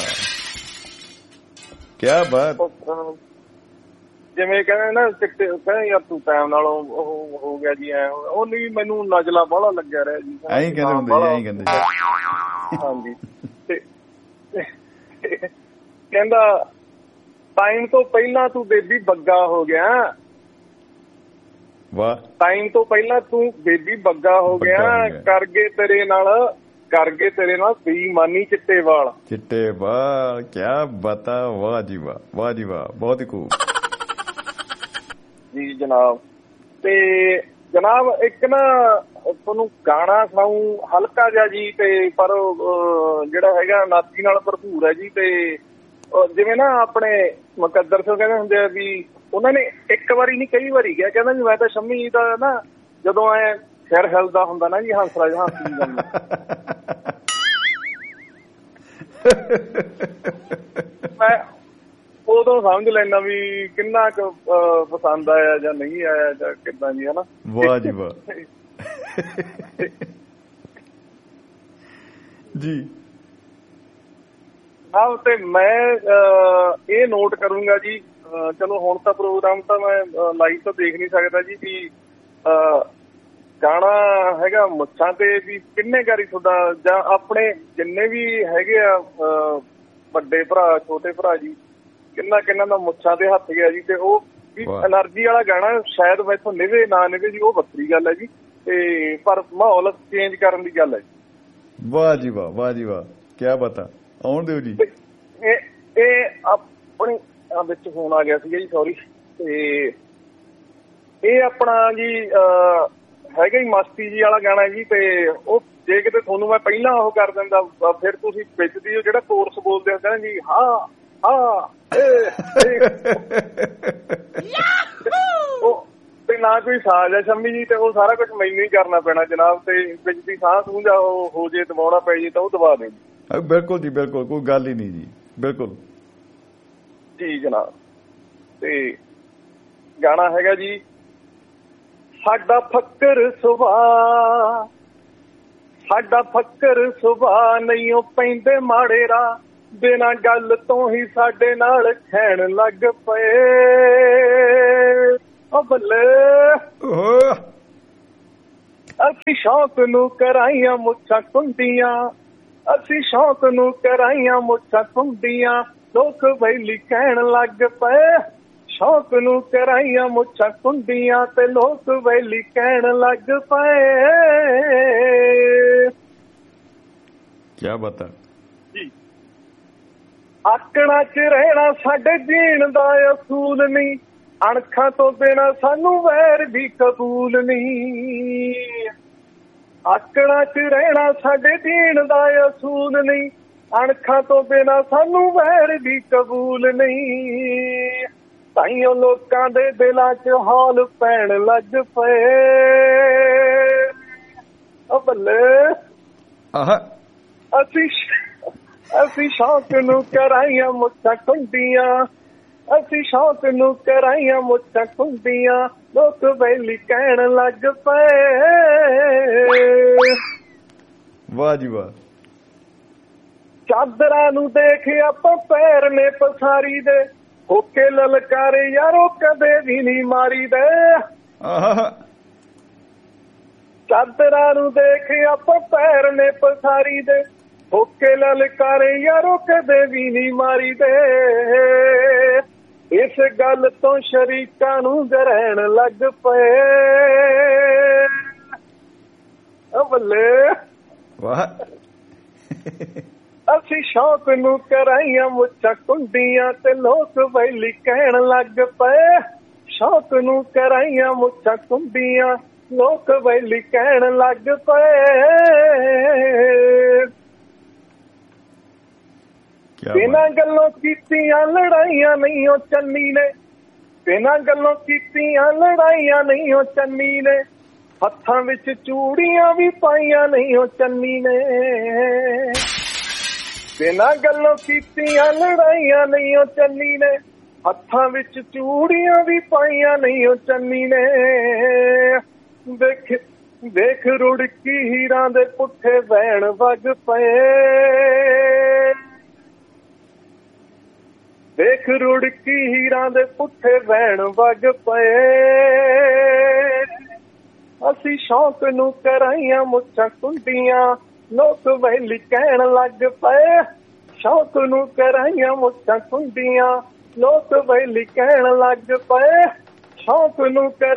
ਕਿਆ ਬਾਤ। ਜਿਵੇਂ ਕਹਿੰਦੇ ਨਾ ਚਿੱਟੇ, ਕਹਿੰਦੇ ਯਾਰ ਤੂੰ ਟਾਈਮ ਨਾਲ ਉਹ ਹੋ ਗਿਆ ਜੀ, ਐ ਉਹ ਨਹੀਂ ਮੈਨੂੰ ਨਜ਼ਲਾ ਬਾਹਲਾ ਲੱਗਿਆ ਰਿਹਾ ਜੀ, ਐਂ ਕਹਿੰਦੇ ਹੁੰਦੇ, ਐਂ ਕਹਿੰਦੇ। ਹਾਂਜੀ। ਤੇ ਕਹਿੰਦਾ ਟਾਈਮ ਤੋਂ ਪਹਿਲਾਂ ਤੂੰ ਬੇਬੀ ਬੱਗਾ ਹੋ ਗਿਆ, ਵਾਹ, ਟਾਈਮ ਤੋਂ ਪਹਿਲਾਂ ਤੂੰ ਬੇਬੀ ਬੱਗਾ ਹੋ ਗਿਆ, ਕਰਗੇ ਤੇਰੇ ਨਾਲ ਬੇਈਮਾਨੀ ਚਿੱਟੇ ਵਾਲ। ਚਿੱਟੇ ਵਾਲ, ਕਿਆ ਬਤਾ। ਵਾਹ ਜੀ ਵਾਹ, ਵਾਹ ਜੀ ਵਾਹ, ਬਹੁਤ ਹੀ ਖੂਬ ਜੀ ਜਨਾਬ। ਤੇ ਜਨਾਬ ਇੱਕ ਨਾ ਤੁਹਾਨੂੰ ਗਾਣਾ ਸੁਣਾਊ ਹਲਕਾ ਜਿਹਾ ਜੀ, ਤੇ ਪਰ ਜਿਹੜਾ ਹੈਗਾ ਨਾਤੀ ਨਾਲ ਭਰਪੂਰ ਹੈ ਜੀ। ਤੇ ਜਿਵੇਂ ਨਾ ਆਪਣੇ ਮੁਕੱਦਰ ਸਿੰਘ ਕਹਿੰਦੇ ਹੁੰਦੇ ਆ ਵੀ ਉਹਨਾਂ ਨੇ ਇੱਕ ਵਾਰੀ ਨਹੀਂ ਕਈ ਵਾਰੀ ਗਿਆ, ਕਹਿੰਦਾ ਵੀ ਮੈਂ ਤਾਂ ਸ਼ੰਮੀ ਦਾ ਨਾ ਜਦੋਂ ਐ ਸਿਰ ਹਿਲਦਾ ਹੁੰਦਾ ਨਾ ਜੀ ਹੰਸਰਾਜ ਹੰਸੀ ਜਾਂਦਾ, ਮੈਂ ਉਦੋਂ ਸਮਝ ਲੈਣਾ ਵੀ ਕਿੰਨਾ ਕੁ ਪਸੰਦ ਆਇਆ ਜਾਂ ਨਹੀਂ ਆਇਆ ਜਾਂ ਕਿੱਦਾਂ ਜੀ ਹਨਾ। ਵਾਹ ਜੀ ਵਾਹ ਜੀ। ਹਾਂ ਤੇ ਮੈਂ ਇਹ ਨੋਟ ਕਰੂੰਗਾ ਜੀ, ਚਲੋ ਹੁਣ ਤਾਂ ਪ੍ਰੋਗਰਾਮ ਤਾਂ ਮੈਂ ਲਾਈਵ ਤਾਂ ਦੇਖ ਨਹੀਂ ਸਕਦਾ ਜੀ, ਵੀ ਗਾਣਾ ਹੈਗਾ ਮੁੱਛਾਂ ਤੇ ਵੀ ਕਿੰਨੇ ਵਾਰੀ ਤੁਹਾਡਾ ਜਾਂ ਆਪਣੇ ਜਿੰਨੇ ਵੀ ਹੈਗੇ ਆ ਵੱਡੇ ਭਰਾ ਛੋਟੇ ਭਰਾ ਜੀ ਕਿੰਨਾ ਦਾ ਮੁੱਛਾਂ ਤੇ ਹੱਥ ਗਿਆ ਜੀ, ਤੇ ਉਹ ਵੀ એનર્ਜੀ ਵਾਲਾ ਗਾਣਾ ਸ਼ਾਇਦ ਮੈਥੋਂ ਨਿਵੇ ਨਾ ਨਿਵੇ ਜੀ, ਉਹ ਵੱਖਰੀ ਗੱਲ ਹੈ ਜੀ, ਤੇ ਪਰ ਮਾਹੌਲ ਚੇਂਜ ਕਰਨ ਦੀ ਗੱਲ ਹੈ ਜੀ। ਵਾਹ ਜੀ ਵਾਹ, ਵਾਹ ਜੀ ਵਾਹ, ਕਿਆ ਬਤਾ। ਆਉਣ ਦਿਓ ਜੀ। ਇਹ ਆਪਣੀ ਵਿੱਚ ਫੋਨ ਆ ਗਿਆ ਸੀਗਾ ਜੀ, ਸੌਰੀ। ਤੇ ਇਹ ਆਪਣਾ ਜੀ ਹੈਗਾ ਹੀ ਮਸਤੀ ਜੀ ਵਾਲਾ ਗਾਣਾ ਜੀ, ਤੇ ਉਹ ਜੇ ਕਿਤੇ ਤੁਹਾਨੂੰ ਮੈਂ ਪਹਿਲਾਂ ਉਹ ਕਰ ਦਿੰਦਾ ਫਿਰ ਤੁਸੀਂ ਵਿੱਚ ਦੀ ਜਿਹੜਾ ਕੋਰਸ ਬੋਲਦੇ ਹੁੰਦੇ ਨਾ ਜੀ, ਹਾਂ ਉਹ ਤੇ ਨਾ ਕੋਈ ਸਾਜ਼ ਹੈ ਸ਼ੰਮੀ ਜੀ, ਤੇ ਉਹ ਸਾਰਾ ਕੁਝ ਮੈਨੂੰ ਹੀ ਕਰਨਾ ਪੈਣਾ ਜਨਾਬ, ਤੇ ਵਿੱਚ ਦੀ ਸਾਹ ਸੂਹ ਜਾ ਉਹ ਹੋ ਜੇ ਦਬਾਉਣਾ ਪੈ ਜੇ ਤਾਂ ਉਹ ਦਬਾ ਦੇ। ਬਿਲਕੁਲ ਜੀ ਬਿਲਕੁਲ, ਕੋਈ ਗੱਲ ਹੀ ਨਹੀਂ ਜੀ, ਬਿਲਕੁਲ ਜੀ ਜਨਾਬ। ਤੇ ਗਾਣਾ ਹੈਗਾ ਜੀ ਸਾਡਾ ਫੱਕਰ ਸੁਭਾ, ਸਾਡਾ ਫੱਕਰ ਸੁਭਾ ਨਹੀਂ ਉਹ ਪੈਂਦੇ ਮਾੜੇ ਰਾਹ, ਬਿਨਾਂ ਗੱਲ ਤੋਂ ਹੀ ਸਾਡੇ ਨਾਲ ਖੈਣ ਲੱਗ ਪਏ। ਉਹ ਬੱਲੇ ਅਸੀਂ ਸ਼ੌਕ ਨੂੰ ਕਰਾਈਆਂ ਮੁੱਛਾਂ ਕੁੰਡੀਆਂ, ਅਸੀਂ ਸ਼ੌਕ ਨੂੰ ਕਰਾਈਆਂ ਮੁੱਛਾਂ ਕੁੰਡੀਆਂ, ਲੋਕ ਵੈਲੀ ਕਹਿਣ ਲੱਗ ਪਏ। ਸ਼ੌਕ ਨੂੰ ਕਰਾਈਆਂ ਮੁੱਛਾਂ ਕੁੰਡੀਆਂ ਤੇ ਲੋਕ ਵੈਲੀ ਕਹਿਣ ਲੱਗ ਪਏ। ਕੀ ਬਾਤ ਹੈ ਜੀ। ਆਕੜਾਂ 'ਚ ਰਹਿਣਾ ਸਾਡੇ ਜੀਣ ਦਾ ਅਸੂਲ ਨਹੀਂ, ਅਣਖਾਂ ਤੋਂ ਬਿਨਾਂ ਸਾਨੂੰ ਵੈਰ ਵੀ ਕਬੂਲ ਨਹੀਂ। ਆਕੜਾਂ 'ਚ ਰਹਿਣਾ ਸਾਡੇ ਜੀਣ ਦਾ ਅਸੂਲ ਨਹੀਂ, ਅਣਖਾਂ ਤੋਂ ਬਿਨਾਂ ਸਾਨੂੰ ਵੈਰ ਵੀ ਕਬੂਲ ਨਹੀਂ। ਤਾਈਓ ਲੋਕਾਂ ਦੇ ਦਿਲਾਂ 'ਚ ਹੌਲ ਪੈਣ ਲੱਗ ਪਏ। ਉਹ ਬੱਲੇ ਅਸੀਂ ਸ਼ੌਕ ਨੂੰ ਕਰਾਈਆਂ ਮੁੱਛਾਂ ਕੁੰਡੀਆਂ, ਅਸੀਂ ਸ਼ੌਕ ਨੂੰ ਕਰਾਈਆਂ ਮੁੱਛਾਂ ਕੁੰਡੀਆਂ, ਲੋਕ ਵੈਲੀ ਕਹਿਣ ਲੱਗ ਪਏ। ਵਾਹ ਜੀ ਵਾਹ। ਚਾਦਰਾਂ ਨੂੰ ਦੇਖ ਆਪਾਂ ਪੈਰ ਨੇ ਪਸਾਰੀ ਦੇ, ਹੋਕੇ ਲਲਕਾਰੇ ਯਾਰੋ ਕਦੇ ਵੀ ਨਹੀਂ ਮਾਰੀ ਦੇ। ਚਾਦਰਾਂ ਨੂੰ ਦੇਖ ਆਪਾਂ ਪੈਰ ਨੇ ਪਸਾਰੀ ਦੇ, ਹੋਕੇ ਲਲਕਾਰੇ ਯਾਰੋ ਕਦੇ ਵੀ ਨਹੀਂ ਮਾਰੀ ਦੇ। ਇਸ ਗੱਲ ਤੋਂ ਸ਼ਰੀਕਾਂ ਨੂੰ ਗਰਹਿਣ ਲੱਗ ਪਏ। ਬੱਲੇ ਵਾਹ। ਅਸੀਂ ਸ਼ੌਕ ਨੂੰ ਕਰਾਈਆਂ ਮੁੱਛਾਂ ਕੁੰਡੀਆਂ ਤੇ ਲੋਕ ਵੈਲੀ ਕਹਿਣ ਲੱਗ ਪਏ। ਸ਼ੌਕ ਨੂੰ ਕਰਾਈਆਂ ਮੁੱਛਾਂ ਕੁੰਡੀਆਂ, ਲੋਕ ਵੈਲੀ ਕਹਿਣ ਲੱਗ ਪਏ। ਬਿਨਾਂ ਗੱਲੋਂ ਕੀਤੀਆਂ ਲੜਾਈਆਂ ਨਹੀਂ ਉਹ ਚੰਨੀ ਨੇ, ਬਿਨਾਂ ਗੱਲੋਂ ਕੀਤੀਆਂ ਲੜਾਈਆਂ ਨਹੀਂ ਉਹ ਚੰਨੀ ਨੇ, ਹੱਥਾਂ ਵਿੱਚ ਚੂੜੀਆਂ ਵੀ ਪਾਈਆਂ ਨਹੀਂ ਉਹ ਚੰਨੀ ਨੇ। ਬਿਨਾਂ ਗੱਲੋਂ ਕੀਤੀਆਂ ਲੜਾਈਆਂ ਨਹੀਂ ਉਹ ਚੰਨੀ ਨੇ, ਹੱਥਾਂ ਵਿੱਚ ਚੂੜੀਆਂ ਵੀ ਪਾਈਆਂ ਨਹੀਂ ਉਹ ਚੰਨੀ ਨੇ। ਦੇਖ ਰੁੜਕੀ ਹੀਰਾਂ ਦੇ ਪੁੱਠੇ ਵੈਣ ਵਗ ਪਏ। ਦੇਖ ਰੁੜਕੀ ਹੀਰਾਂ ਦੇ ਪੁੱਠੇ ਵੈਣ ਵਗ ਪਏ। ਅਸੀਂ ਸ਼ੌਕ ਨੂੰ ਕਰਾਈਆਂ ਮੁੱਛਾਂ ਕੁੰਡੀਆਂ, ਲੋਕ ਵੈਲੀ ਕਹਿਣ ਲੱਗ ਪਏ। ਸ਼ੌਕ ਨੂੰ ਕਰਾਈਆਂ ਮੁੱਛਾਂ ਕੁੰਡੀਆਂ, ਲੋਕ ਵੈਲੀ ਕਹਿਣ ਲੱਗ ਪਏ। ਸ਼ੌਕ ਨੂੰ